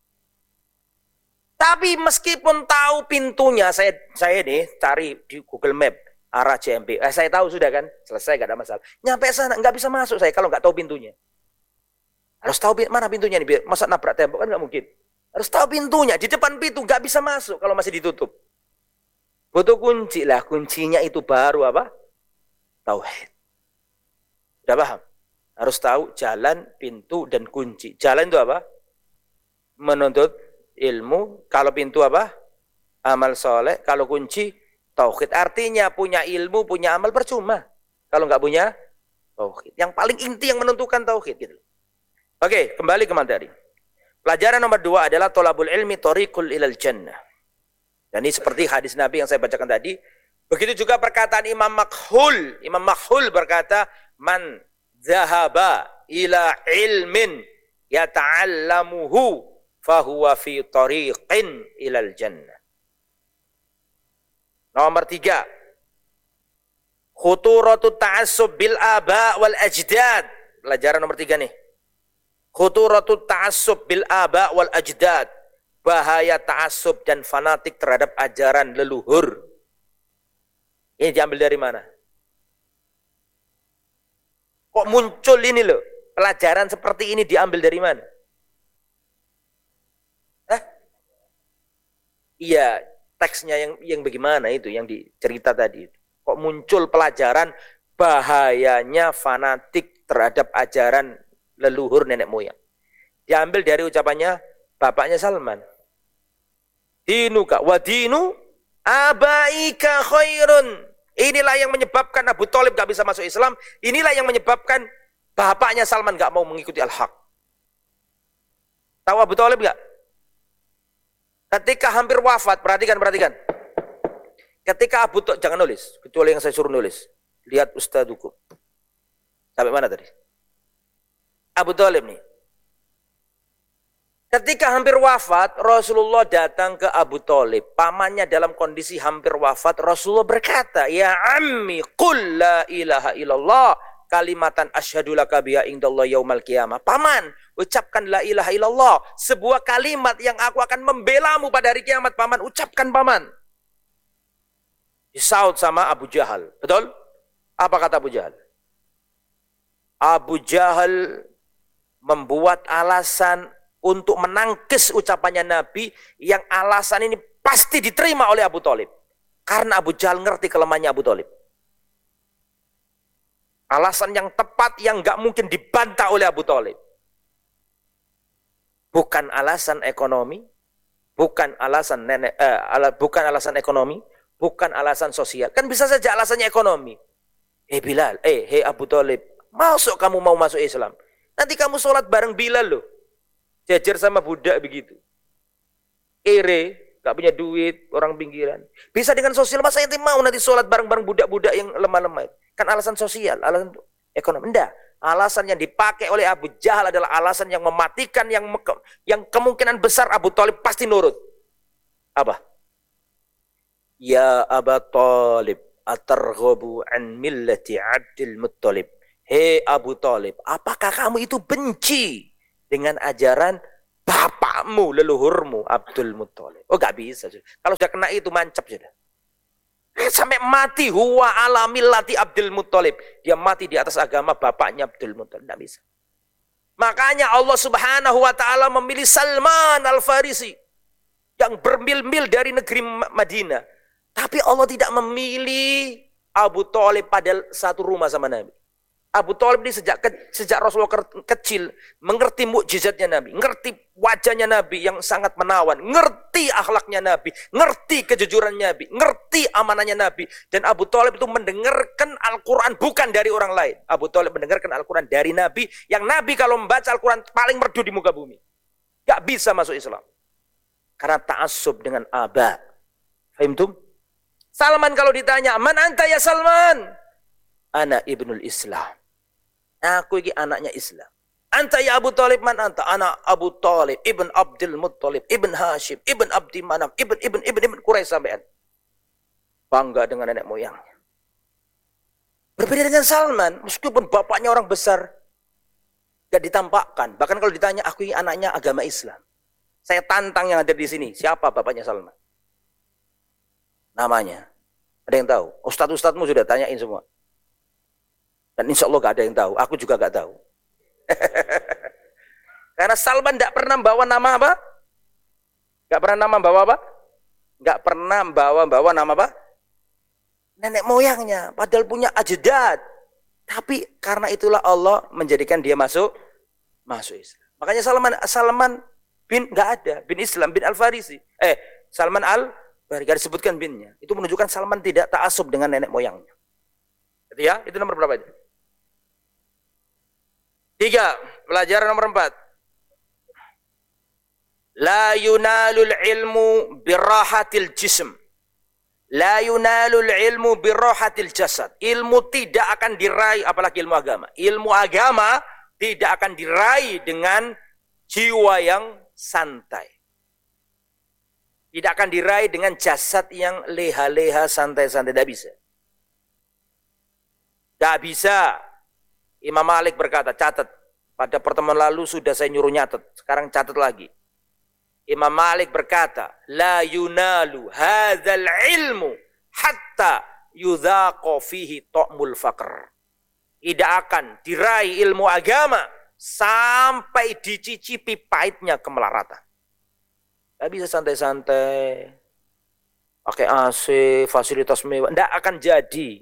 Tapi meskipun tahu pintunya, saya saya nih cari di Google Map arah C M P. Eh, saya tahu sudah kan, selesai gak ada masalah. Nyampe sana nggak bisa masuk saya kalau nggak tahu pintunya. Harus tahu mana pintunya nih, masa nabrak tembok kan nggak mungkin. Harus tahu pintunya, di depan pintu nggak bisa masuk kalau masih ditutup. Butuh kunci lah, kuncinya itu baru apa? Tauhid. Udah paham? Harus tahu jalan, pintu, dan kunci. Jalan itu apa? Menuntut ilmu. Kalau pintu apa? Amal soleh. Kalau kunci, tauhid. Artinya punya ilmu, punya amal percuma. Kalau nggak punya tauhid. Yang paling inti yang menentukan tauhid. Gitu. Oke, kembali ke materi. Pelajaran nomor dua adalah tolabul ilmi tariqul ilal jannah. Dan ini seperti hadis Nabi yang saya bacakan tadi. Begitu juga perkataan Imam Makhul. Imam Makhul berkata, man zahaba ila ilmin yata'allamuhu fahuwa fi tariqin ilal jannah. Nomor tiga. Khuturatu ta'assub bil aba wal ajdad. Pelajaran nomor tiga nih. Khuturatu ta'assub bil aba wal ajdad. Bahaya ta'assub dan fanatik terhadap ajaran leluhur. Ini diambil dari mana? Kok muncul ini loh? Pelajaran seperti ini diambil dari mana? Hah? Iya, teksnya yang yang bagaimana itu yang dicerita tadi. Kok muncul pelajaran bahayanya fanatik terhadap ajaran leluhur nenek moyang. Diambil dari ucapannya bapaknya Salman. Dinuka wa dinu abaika khairun. Inilah yang menyebabkan Abu Thalib gak bisa masuk Islam. Inilah yang menyebabkan bapaknya Salman gak mau mengikuti al-haq. Tahu Abu Thalib gak? Ketika hampir wafat, perhatikan, perhatikan. Ketika Abu Thalib, jangan nulis, kecuali yang saya suruh nulis. Lihat ustaduku. Sampai mana tadi? Abu Thalib nih. Ketika hampir wafat, Rasulullah datang ke Abu Thalib. Pamannya dalam kondisi hampir wafat. Rasulullah berkata, ya ammi qul la ilaha illallah kalimatan asyhadu laka biha indallah yaumal qiyamah. Paman, ucapkan la ilaha illallah. Sebuah kalimat yang aku akan membelamu pada hari kiamat. Paman, ucapkan paman. Disaut sama Abu Jahal. Betul? Apa kata Abu Jahal? Abu Jahal membuat alasan untuk menangkis ucapannya Nabi yang alasan ini pasti diterima oleh Abu Thalib. Karena Abu Jahal ngerti kelemahannya Abu Thalib. Alasan yang tepat yang nggak mungkin dibantah oleh Abu Thalib. Bukan alasan ekonomi, bukan alasan nenek, eh, ala, bukan alasan ekonomi, bukan alasan sosial. Kan bisa saja alasannya ekonomi. Eh Bilal, eh hey Abu Thalib, masuk kamu mau masuk Islam? Nanti kamu sholat bareng Bilal loh. Jajar sama budak begitu. Ere, gak punya duit, orang pinggiran. Bisa dengan sosial, masa ente mau nanti sholat bareng-bareng budak-budak yang lemah-lemah. Kan alasan sosial, alasan ekonomi. Enggak. Alasan yang dipakai oleh Abu Jahal adalah alasan yang mematikan, yang yang kemungkinan besar Abu Thalib pasti nurut. Apa? Ya Abu Thalib, atarghabu an millati Abdul Muttalib. hei Abu Thalib, apakah kamu itu benci dengan ajaran bapakmu, leluhurmu, Abdul Muthalib? Oh gak bisa. Kalau sudah kena itu mancap sudah. Sampai mati, huwa ala millati Abdul Muthalib. Dia mati di atas agama bapaknya Abdul Muthalib. Tidak bisa. Makanya Allah Subhanahu wa ta'ala memilih Salman Al-Farisi yang bermil-mil dari negeri Madinah. Tapi Allah tidak memilih Abu Thalib pada satu rumah sama Nabi. Abu Thalib ini sejak ke, sejak Rasulullah kecil mengerti mukjizatnya Nabi, ngerti wajahnya Nabi yang sangat menawan, ngerti akhlaknya Nabi, ngerti kejujuran Nabi, ngerti amanahnya Nabi. Dan Abu Thalib itu mendengarkan Al-Quran bukan dari orang lain. Abu Thalib mendengarkan Al-Quran dari Nabi, yang Nabi kalau membaca Al-Quran paling merdu di muka bumi. Gak bisa masuk Islam. Karena ta'assub dengan aba. Fahimtum? Salman kalau ditanya, man anta ya Salman? Ana ibnul Islam. Aku ini anaknya Islam. Anta ya Abu Thalib, man anta? Anak Abu Thalib, ibn Abdul Muttalib, ibn Hashim, ibn Abdi Manaf, ibn ibn ibn ibn Quraisy sampean. Bangga dengan nenek moyangnya. Berbeda dengan Salman, meskipun bapaknya orang besar, gak ditampakkan. Bahkan kalau ditanya, aku ini anaknya agama Islam. Saya tantang yang ada di sini, siapa bapaknya Salman? Namanya. Ada yang tahu? Ustadz-ustadzmu sudah tanyain semua. Dan insya Allah gak ada yang tahu. Aku juga gak tahu. Karena Salman gak pernah bawa nama apa? Gak pernah nama bawa apa? Gak pernah bawa-bawa nama apa? Nenek moyangnya. Padahal punya ajdad. Tapi karena itulah Allah menjadikan dia masuk masuk Islam. Makanya Salman Salman bin gak ada. Bin Islam, bin Al-Farisi. Eh, Salman Al-Farisi. Gak disebutkan binnya. Itu menunjukkan Salman tidak ta'asub dengan nenek moyangnya. Jadi ya, itu nomor berapa itu? Tiga, pelajaran nomor empat. La yunalul ilmu birahatil jism. La yunalul ilmu birahatil jasad. Ilmu tidak akan diraih, apalagi ilmu agama. Ilmu agama tidak akan diraih dengan jiwa yang santai. Tidak akan diraih dengan jasad yang leha-leha, santai-santai. Tidak bisa. Tidak bisa. Imam Malik berkata, catat. Pada pertemuan lalu sudah saya nyuruh nyatet. Sekarang catat lagi. Imam Malik berkata, la yunalu hadzal ilmu hatta yudhaqa fihi ta'mul faqr. Tidak akan diraih ilmu agama sampai dicicipi pahitnya kemelaratan. Tidak bisa santai-santai. Pakai A C, fasilitas mewah. Tidak akan jadi.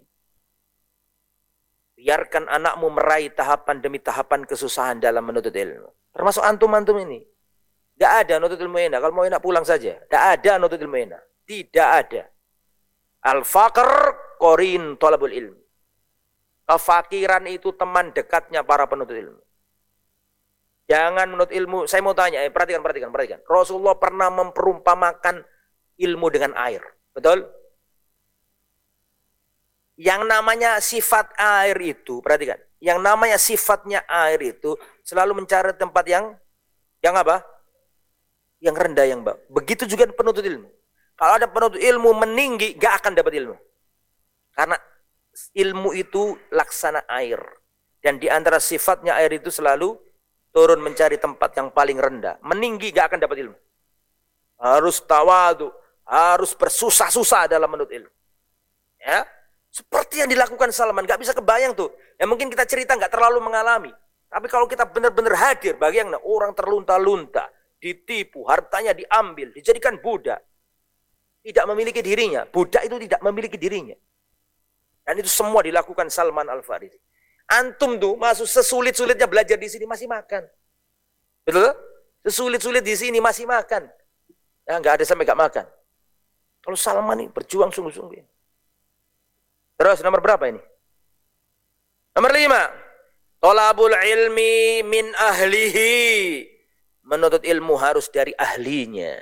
Biarkan anakmu meraih tahapan demi tahapan kesusahan dalam menuntut ilmu. Termasuk antum-antum ini. Tidak ada nuntut ilmu enak. Kalau mau enak pulang saja. Tidak ada nuntut ilmu enak. Tidak ada. Al-faqr qorin thalabul ilmi. Kefakiran itu teman dekatnya para penuntut ilmu. Jangan menuntut ilmu. Saya mau tanya, eh, perhatikan, perhatikan, perhatikan. Rasulullah pernah memperumpamakan ilmu dengan air. Betul? Yang namanya sifat air itu, perhatikan. Yang namanya sifatnya air itu selalu mencari tempat yang yang apa? Yang rendah, yang bawah. Begitu juga penuntut ilmu. Kalau ada penuntut ilmu meninggi, gak akan dapat ilmu. Karena ilmu itu laksana air. Dan di antara sifatnya air itu selalu turun mencari tempat yang paling rendah. Meninggi gak akan dapat ilmu. Harus tawadu, harus bersusah-susah dalam menuntut ilmu. Ya. Seperti yang dilakukan Salman, gak bisa kebayang tuh. Ya mungkin kita cerita gak terlalu mengalami. Tapi kalau kita benar-benar hadir, bagaimana orang terlunta-lunta, ditipu, hartanya diambil, dijadikan budak. Tidak memiliki dirinya. Budak itu tidak memiliki dirinya. Dan itu semua dilakukan Salman Al-Farisi. Antum tuh masuk sesulit-sulitnya belajar di sini masih makan. Betul? Sesulit-sulit di sini masih makan. Ya gak ada sampai gak makan. Kalau Salman ini berjuang sungguh-sungguh. Terus nomor berapa ini? Nomor lima. Thalabul ilmi min ahlihi. Menuntut ilmu harus dari ahlinya.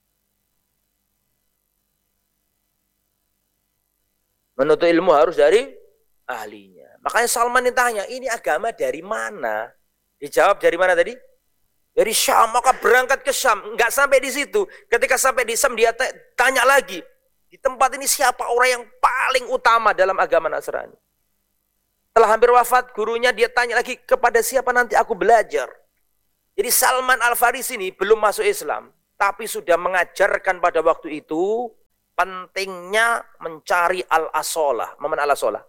Menuntut ilmu harus dari ahlinya. Makanya Salman ditanya, ini agama dari mana? Dijawab dari mana tadi? Dari Syam. Maka berangkat ke Syam. Enggak sampai di situ. Ketika sampai di Syam dia tanya lagi. Di tempat ini siapa orang yang paling utama dalam agama Nasrani? Setelah hampir wafat, gurunya dia tanya lagi, kepada siapa nanti aku belajar? Jadi Salman Al-Farisi ini belum masuk Islam, tapi sudah mengajarkan pada waktu itu pentingnya mencari al-asolah. Momen al-asolah.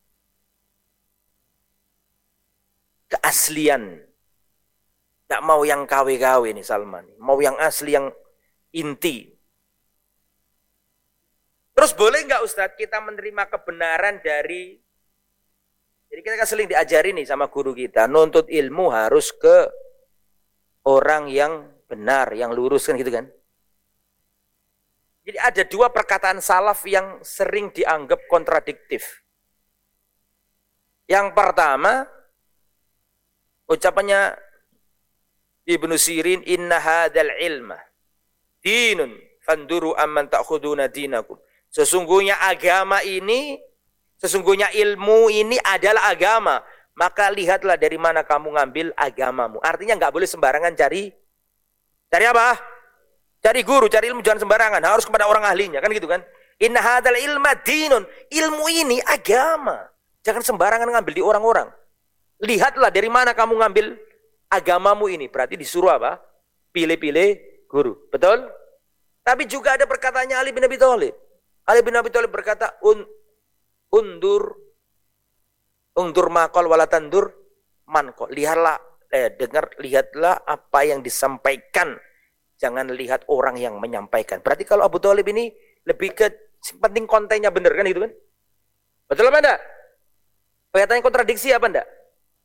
Keaslian. Tidak mau yang K W K W nih Salman. Mau yang asli, yang inti. Terus boleh nggak Ustadz kita menerima kebenaran dari... Jadi kita kan sering diajari nih sama guru kita, nuntut ilmu harus ke orang yang benar, yang lurus kan gitu kan. Jadi ada dua perkataan salaf yang sering dianggap kontradiktif. Yang pertama, ucapannya Ibnu Sirin, inna hadzal ilma dinun fanduru amman ta'khuduna dinakum. Sesungguhnya agama ini, sesungguhnya ilmu ini adalah agama. Maka lihatlah dari mana kamu ngambil agamamu. Artinya nggak boleh sembarangan cari, cari apa? Cari guru, cari ilmu jangan sembarangan. Harus kepada orang ahlinya, kan gitu kan? Inna hadzal ilma dinun. Ilmu ini agama. Jangan sembarangan ngambil di orang-orang. Lihatlah dari mana kamu ngambil agamamu ini. Berarti disuruh apa? Pilih-pilih guru. Betul? Tapi juga ada perkataannya Ali bin Abi Thalib. Ali bin Abi Thalib berkata, Un, undur Undur makol walatandur manko. Lihatlah, eh, dengar, lihatlah apa yang disampaikan. Jangan lihat orang yang menyampaikan. Berarti kalau Abu Thalib ini lebih ke penting kontennya benar kan gitu kan? Betul apa enggak? Kelihatannya kontradiksi apa enggak?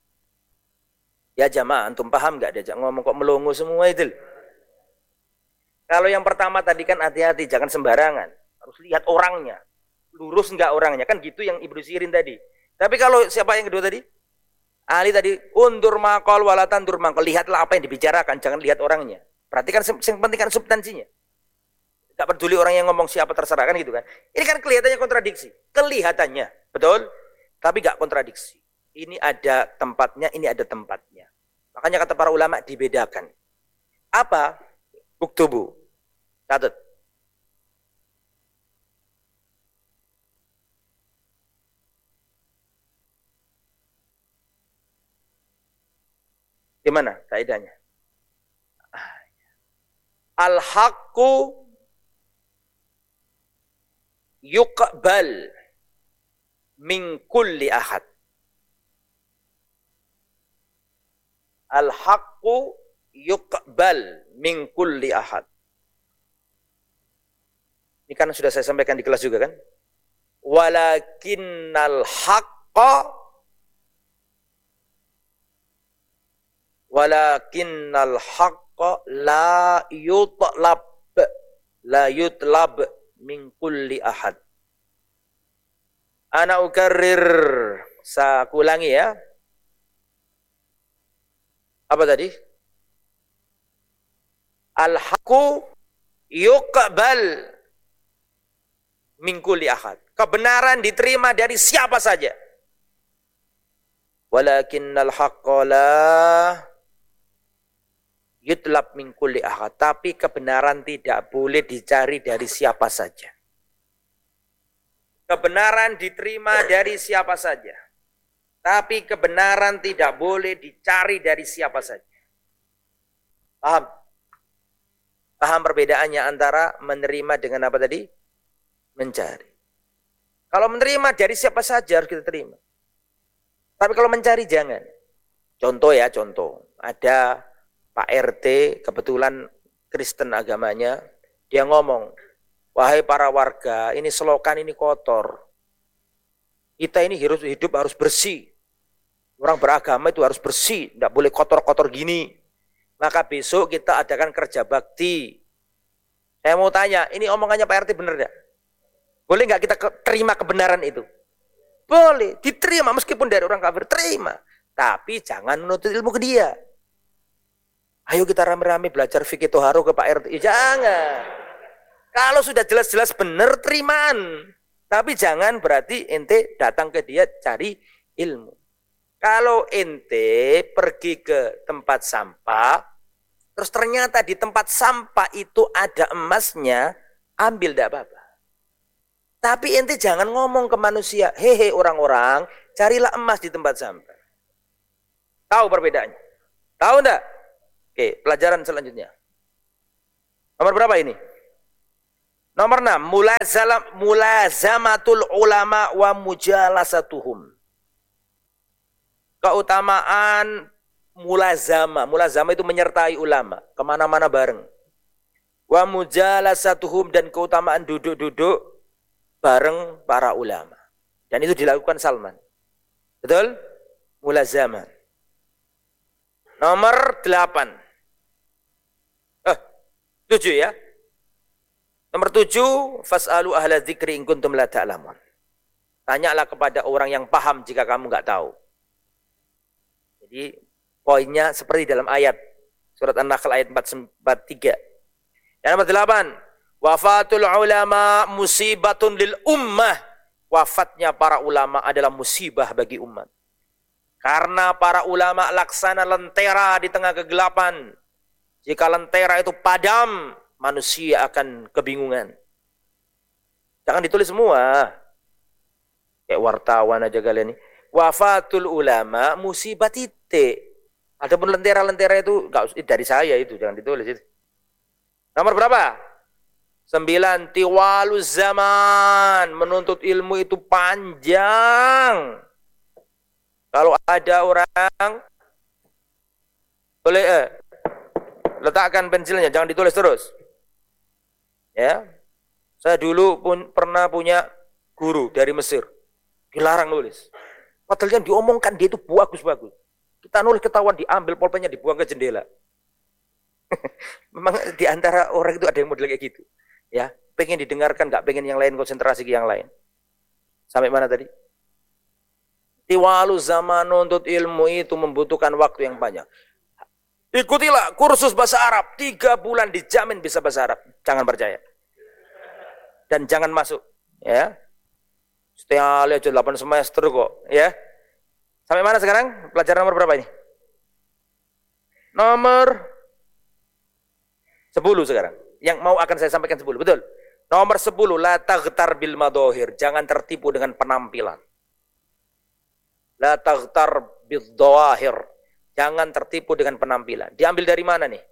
Ya jamaah, antum paham enggak? Diajak ngomong kok melongo semua itu. Kalau yang pertama tadi kan hati-hati, jangan sembarangan. Harus lihat orangnya. Lurus enggak orangnya. Kan gitu yang Ibnu Sirin tadi. Tapi kalau siapa yang kedua tadi? Ali tadi, undur makol walatan dur makol. Lihatlah apa yang dibicarakan, jangan lihat orangnya. Perhatikan yang penting kan substansinya. Gak peduli orang yang ngomong siapa terserah kan gitu kan. Ini kan kelihatannya kontradiksi. Kelihatannya, betul? Tapi gak kontradiksi. Ini ada tempatnya, ini ada tempatnya. Makanya kata para ulama dibedakan. Apa? Uktubu. Catat. Gimana kaidahnya? Al-haqqu yuqbal min kulli ahad. Al-haqqu yuqbal min kulli ahad. Ini kan sudah saya sampaikan di kelas juga kan? Walakinnal haqqa Walakinnal haqqa la yutlab la yutlab min kulli ahad. Ana ukarrir, saya ulangi ya. Apa tadi? Al haqqu yuqbal min kulli ahad. Kebenaran diterima dari siapa saja. Walakinnal haqqa la yutlab min kulli ahad. Tapi kebenaran tidak boleh dicari dari siapa saja. Kebenaran diterima dari siapa saja. Tapi kebenaran tidak boleh dicari dari siapa saja. Paham? Paham perbedaannya antara menerima dengan apa tadi? Mencari. Kalau menerima dari siapa saja harus kita terima. Tapi kalau mencari jangan. Contoh ya, contoh. Ada Pak R T kebetulan Kristen agamanya, dia ngomong, wahai para warga, ini selokan ini kotor. Kita ini hidup, hidup harus bersih. Orang beragama itu harus bersih, tidak boleh kotor-kotor gini. Maka besok kita adakan kerja bakti. Saya mau tanya, ini omongannya Pak R T benar enggak? Boleh nggak kita ke, terima kebenaran itu? Boleh, diterima meskipun dari orang kafir, terima. Tapi jangan menuntut ilmu ke dia. Ayo kita rame-rame belajar fikih toharo ke Pak R T. Ya, jangan. Kalau sudah jelas-jelas benar, terimaan. Tapi jangan berarti ente datang ke dia cari ilmu. Kalau ente pergi ke tempat sampah, terus ternyata di tempat sampah itu ada emasnya, ambil tidak apa-apa. Tapi ente jangan ngomong ke manusia, hehe orang-orang, carilah emas di tempat sampah. Tahu perbedaannya? Tahu enggak? Oke, pelajaran selanjutnya. Nomor berapa ini? Nomor enam, mulazalam mulazamatul ulama wa mujalasatuhum. Keutamaan mulazama. Mulazama itu menyertai ulama, kemana-mana bareng. Wa mujalasatuhum, dan keutamaan duduk-duduk bareng para ulama. Dan itu dilakukan Salman. Betul? Mulazama. Nomor delapan. Eh, tujuh ya. Nomor tujuh, fas'alu ahla dzikri in kuntum la ta'lamun. Tanyalah kepada orang yang paham jika kamu enggak tahu. Jadi poinnya seperti dalam ayat surat An-Nahl ayat empat puluh tiga. Yang nomor delapan, wafatul ulama musibatun lil ummah. Wafatnya para ulama adalah musibah bagi umat. Karena para ulama laksana lentera di tengah kegelapan. Jika lentera itu padam, manusia akan kebingungan. Jangan ditulis semua. Kayak wartawan aja kalian nih. Wafatul ulama musibah titik. Adapun lentera-lentera itu enggak dari saya itu, jangan ditulis itu. Nomor berapa? Sembilan, tiwalu zaman. Menuntut ilmu itu panjang. Kalau ada orang boleh eh, letakkan pensilnya, jangan ditulis terus. Ya, saya dulu pun pernah punya guru dari Mesir, dilarang nulis. Padahal yang diomongkan dia itu bagus-bagus. Kita nulis ketahuan, diambil pulpennya, dibuang ke jendela. Memang di antara orang itu ada yang model kayak gitu. Ya, pengen didengarkan, nggak pengen yang lain, konsentrasi ke yang lain. Sampai mana tadi? Tiwalu zaman, nuntut ilmu itu membutuhkan waktu yang panjang. Ikutilah kursus bahasa Arab, tiga bulan dijamin bisa bahasa Arab. Jangan percaya. Dan jangan masuk. Ya, setelah aja delapan semester kok. Ya, sampai mana sekarang? Pelajaran nomor berapa ini? Nomor sepuluh sekarang. Yang mau akan saya sampaikan sepuluh. Betul. Nomor sepuluh, la taghtar bil madhahir. Jangan tertipu dengan penampilan. La taghtar bil dhawahir. Jangan tertipu dengan penampilan. Diambil dari mana nih?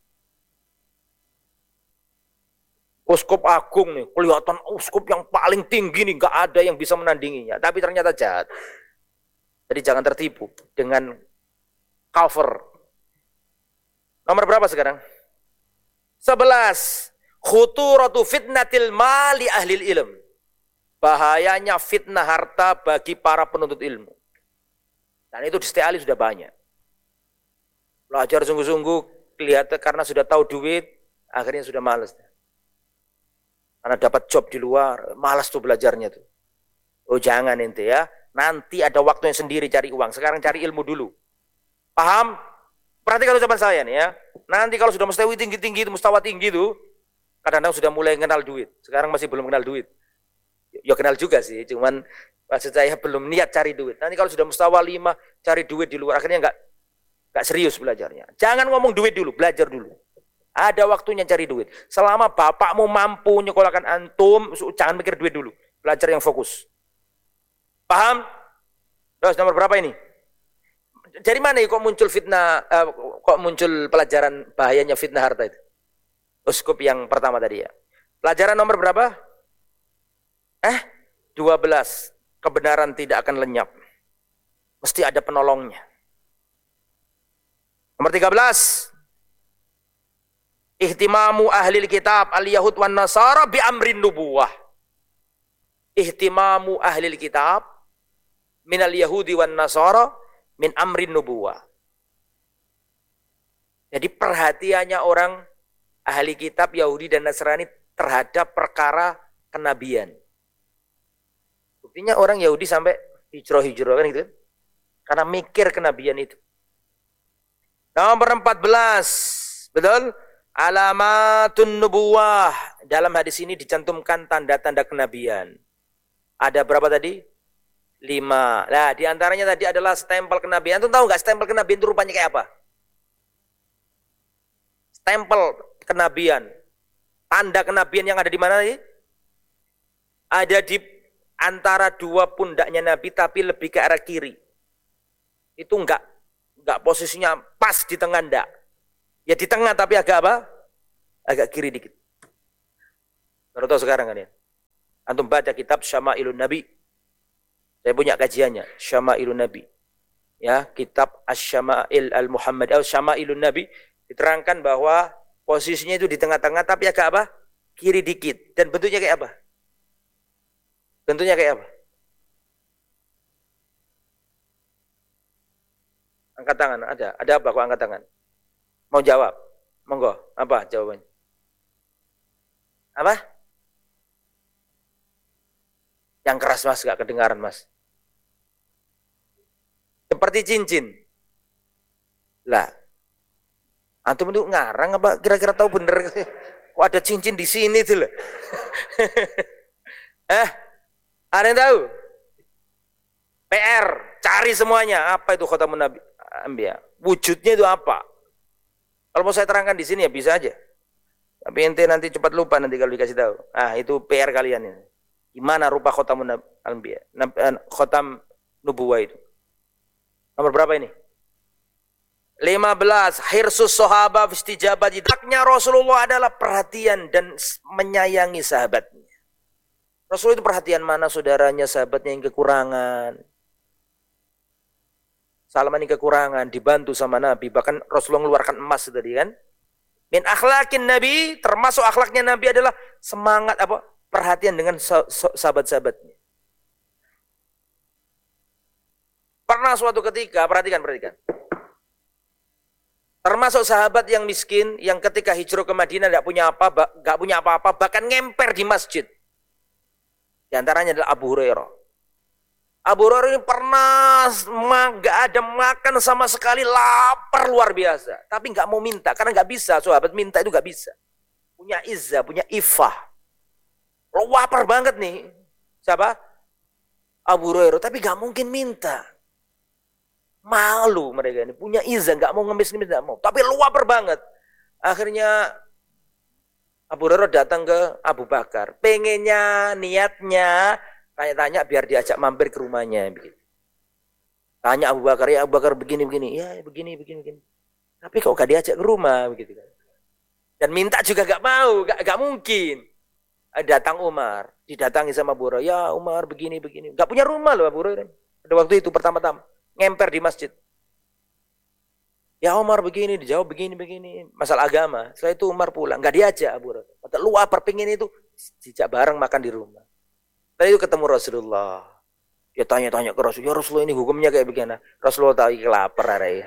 Uskup agung nih, kelihatan uskup yang paling tinggi nih, nggak ada yang bisa menandinginya. Tapi ternyata jahat. Jadi jangan tertipu dengan cover. Nomor berapa sekarang? Sebelas. Khuturatu fitnatil mali ahlil ilm. Bahayanya fitnah harta bagi para penuntut ilmu. Dan itu di Siti Ali sudah banyak. Belajar sungguh-sungguh, kelihatan karena sudah tahu duit, akhirnya sudah malas. Karena dapat job di luar, malas tuh belajarnya tuh. Oh jangan ente ya, nanti ada waktunya sendiri cari uang. Sekarang cari ilmu dulu. Paham? Perhatikan ucapan saya nih ya. Nanti kalau sudah mustawi tinggi-tinggi itu, mustawa tinggi itu, kadang-kadang sudah mulai kenal duit. Sekarang masih belum kenal duit. Ya kenal juga sih, cuman maksud saya belum niat cari duit. Nanti kalau sudah mustawa lima, cari duit di luar, akhirnya enggak enggak serius belajarnya. Jangan ngomong duit dulu, belajar dulu. Ada waktunya cari duit. Selama bapakmu mampu nyekolahkan antum, jangan mikir duit dulu. Belajar yang fokus. Paham? Terus nomor berapa ini? Dari mana kok muncul fitnah, uh, kok muncul pelajaran bahayanya fitnah harta itu? Uskup yang pertama tadi ya. Pelajaran nomor berapa? Eh, dua belas. Kebenaran tidak akan lenyap. Mesti ada penolongnya. Nomor tiga belas. Ihtimamu ahli kitab al-yahud wan nasara bi amrin nubuwah. Ihtimamu ahli kitab minal yahudi wan nasara min amrin nubuwah. Jadi perhatiannya orang ahli kitab Yahudi dan Nasrani terhadap perkara kenabian. Buktinya orang Yahudi sampai hijrah-hijrah kan gitu. Karena mikir kenabian itu. Nomor empat belas. Betul? Alamatun nubuwah. Dalam hadis ini dicantumkan tanda-tanda kenabian. Ada berapa tadi? Lima. Nah, diantaranya tadi adalah stempel kenabian. Antum tahu nggak stempel kenabian itu rupanya kayak apa? Stempel kenabian. Tanda kenabian yang ada di mana tadi? ada di antara dua pundaknya Nabi tapi lebih ke arah kiri. Itu enggak enggak posisinya pas di tengah enggak. Ya di tengah tapi agak apa? Agak kiri dikit. Baru tahu sekarang kan ya. Antum baca kitab Syama'ilun Nabi. Saya punya kajiannya, Syama'ilun Nabi. Ya, kitab Asy-Syama'il Al-Muhammad atau Syama'ilun Nabi diterangkan bahwa posisinya itu di tengah-tengah tapi agak apa? Kiri dikit. Dan bentuknya kayak apa? Bentuknya kayak apa? Angkat tangan, ada. Ada apa kok angkat tangan? Mau jawab? Monggo. Apa jawabannya? Apa? Yang keras mas, gak kedengaran mas. Seperti cincin. Lah. Antum itu ngarang apa kira-kira tahu bener? Kok ada cincin di sini tuh loh. eh, ada yang tahu? P R, cari semuanya. Apa itu khatamun nabi? Ambiya. Wujudnya itu apa? Kalau mau saya terangkan di sini ya bisa aja. Tapi ente nanti cepat lupa nanti kalau dikasih tahu. Ah, itu P R kalian ini. Gimana rupa khatamun anbiya? Khatam nubuwah itu. Nomor berapa ini? lima belas. Hirsus sahabah fistijabati. Haknya Rasulullah adalah perhatian dan menyayangi sahabatnya. Rasul itu perhatian mana saudaranya, sahabatnya yang kekurangan. Salman yang kekurangan, dibantu sama Nabi. Bahkan Rasulullah mengeluarkan emas tadi kan. Min akhlakin Nabi, termasuk akhlaknya Nabi adalah semangat apa? Perhatian dengan sahabat-sahabatnya. Pernah suatu ketika, perhatikan, perhatikan. Termasuk sahabat yang miskin, yang ketika hijrah ke Madinah tidak punya apa, nggak punya apa-apa, bahkan ngemper di masjid. Di antaranya adalah Abu Hurairah. Abu Hurairah ini pernah nggak ada makan sama sekali, lapar luar biasa. Tapi nggak mau minta, karena nggak bisa. Sahabat minta itu nggak bisa. Punya izzah, punya ifah. Lapar banget nih. Siapa? Abu Hurairah, tapi nggak mungkin minta. Malu mereka ini, punya izin, nggak mau ngemis-ngemis, nggak mau. Tapi lapar banget. Akhirnya Abu Hurairah datang ke Abu Bakar. Pengennya, niatnya, tanya-tanya biar diajak mampir ke rumahnya. Begitu. Tanya Abu Bakar, ya Abu Bakar begini-begini. Ya begini, begini-begini. Tapi kok gak diajak ke rumah? Begitu kan. Dan minta juga gak mau, gak, gak mungkin. Datang Umar, didatangi sama Abu Hurairah. Ya Umar begini-begini. Gak punya rumah loh Abu Hurairah. Pada waktu itu pertama-tama. Ngemper di masjid. Ya Umar begini, dijawab begini-begini. Masalah agama. Setelah itu Umar pulang. Gak diajak Abu Hurairah. Padahal lu apa pengen itu. Dijak bareng makan di rumah. Setelah itu ketemu Rasulullah. Dia tanya-tanya ke Rasulullah. Ya Rasulullah ini hukumnya kayak begini. Rasulullah tahu kelapar hari.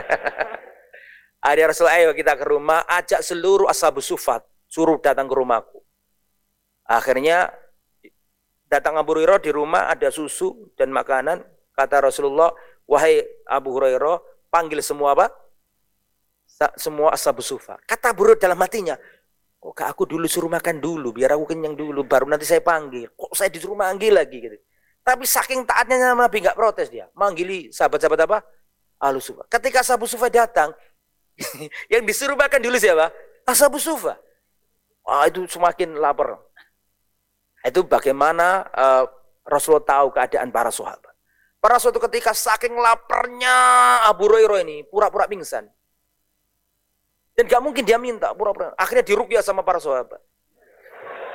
Ada Rasulullah, ayo kita ke rumah. Ajak seluruh ashabus sufat. Suruh datang ke rumahku. Akhirnya datang Abu Hurairah di rumah. Ada susu dan makanan. Kata Rasulullah, wahai Abu Hurairah, panggil semua apa? Semua ashabus sufat. Kata Abu Hurairah dalam hatinya, kok gak aku dulu suruh makan dulu, biar aku kenyang dulu, baru nanti saya panggil. Kok saya disuruh manggil lagi gitu. Tapi saking taatnya Nabi gak protes dia. Manggili sahabat-sahabat apa? Ahlus sufah. Ketika ashabus sufah datang, yang disuruh makan dulu siapa? Ashabus sufah. Wah, itu semakin lapar. Itu bagaimana uh, Rasulullah tahu keadaan para sahabat. Pada suatu ketika saking laparnya Abu Hurairah ini pura-pura pingsan. Dan gak mungkin dia minta pura-pura. Akhirnya diruqyah sama para sahabat.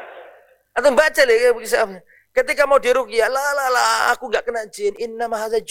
Atau baca deh, ketika mau diruqyah, la la la, aku gak kena jin. Inna mahadza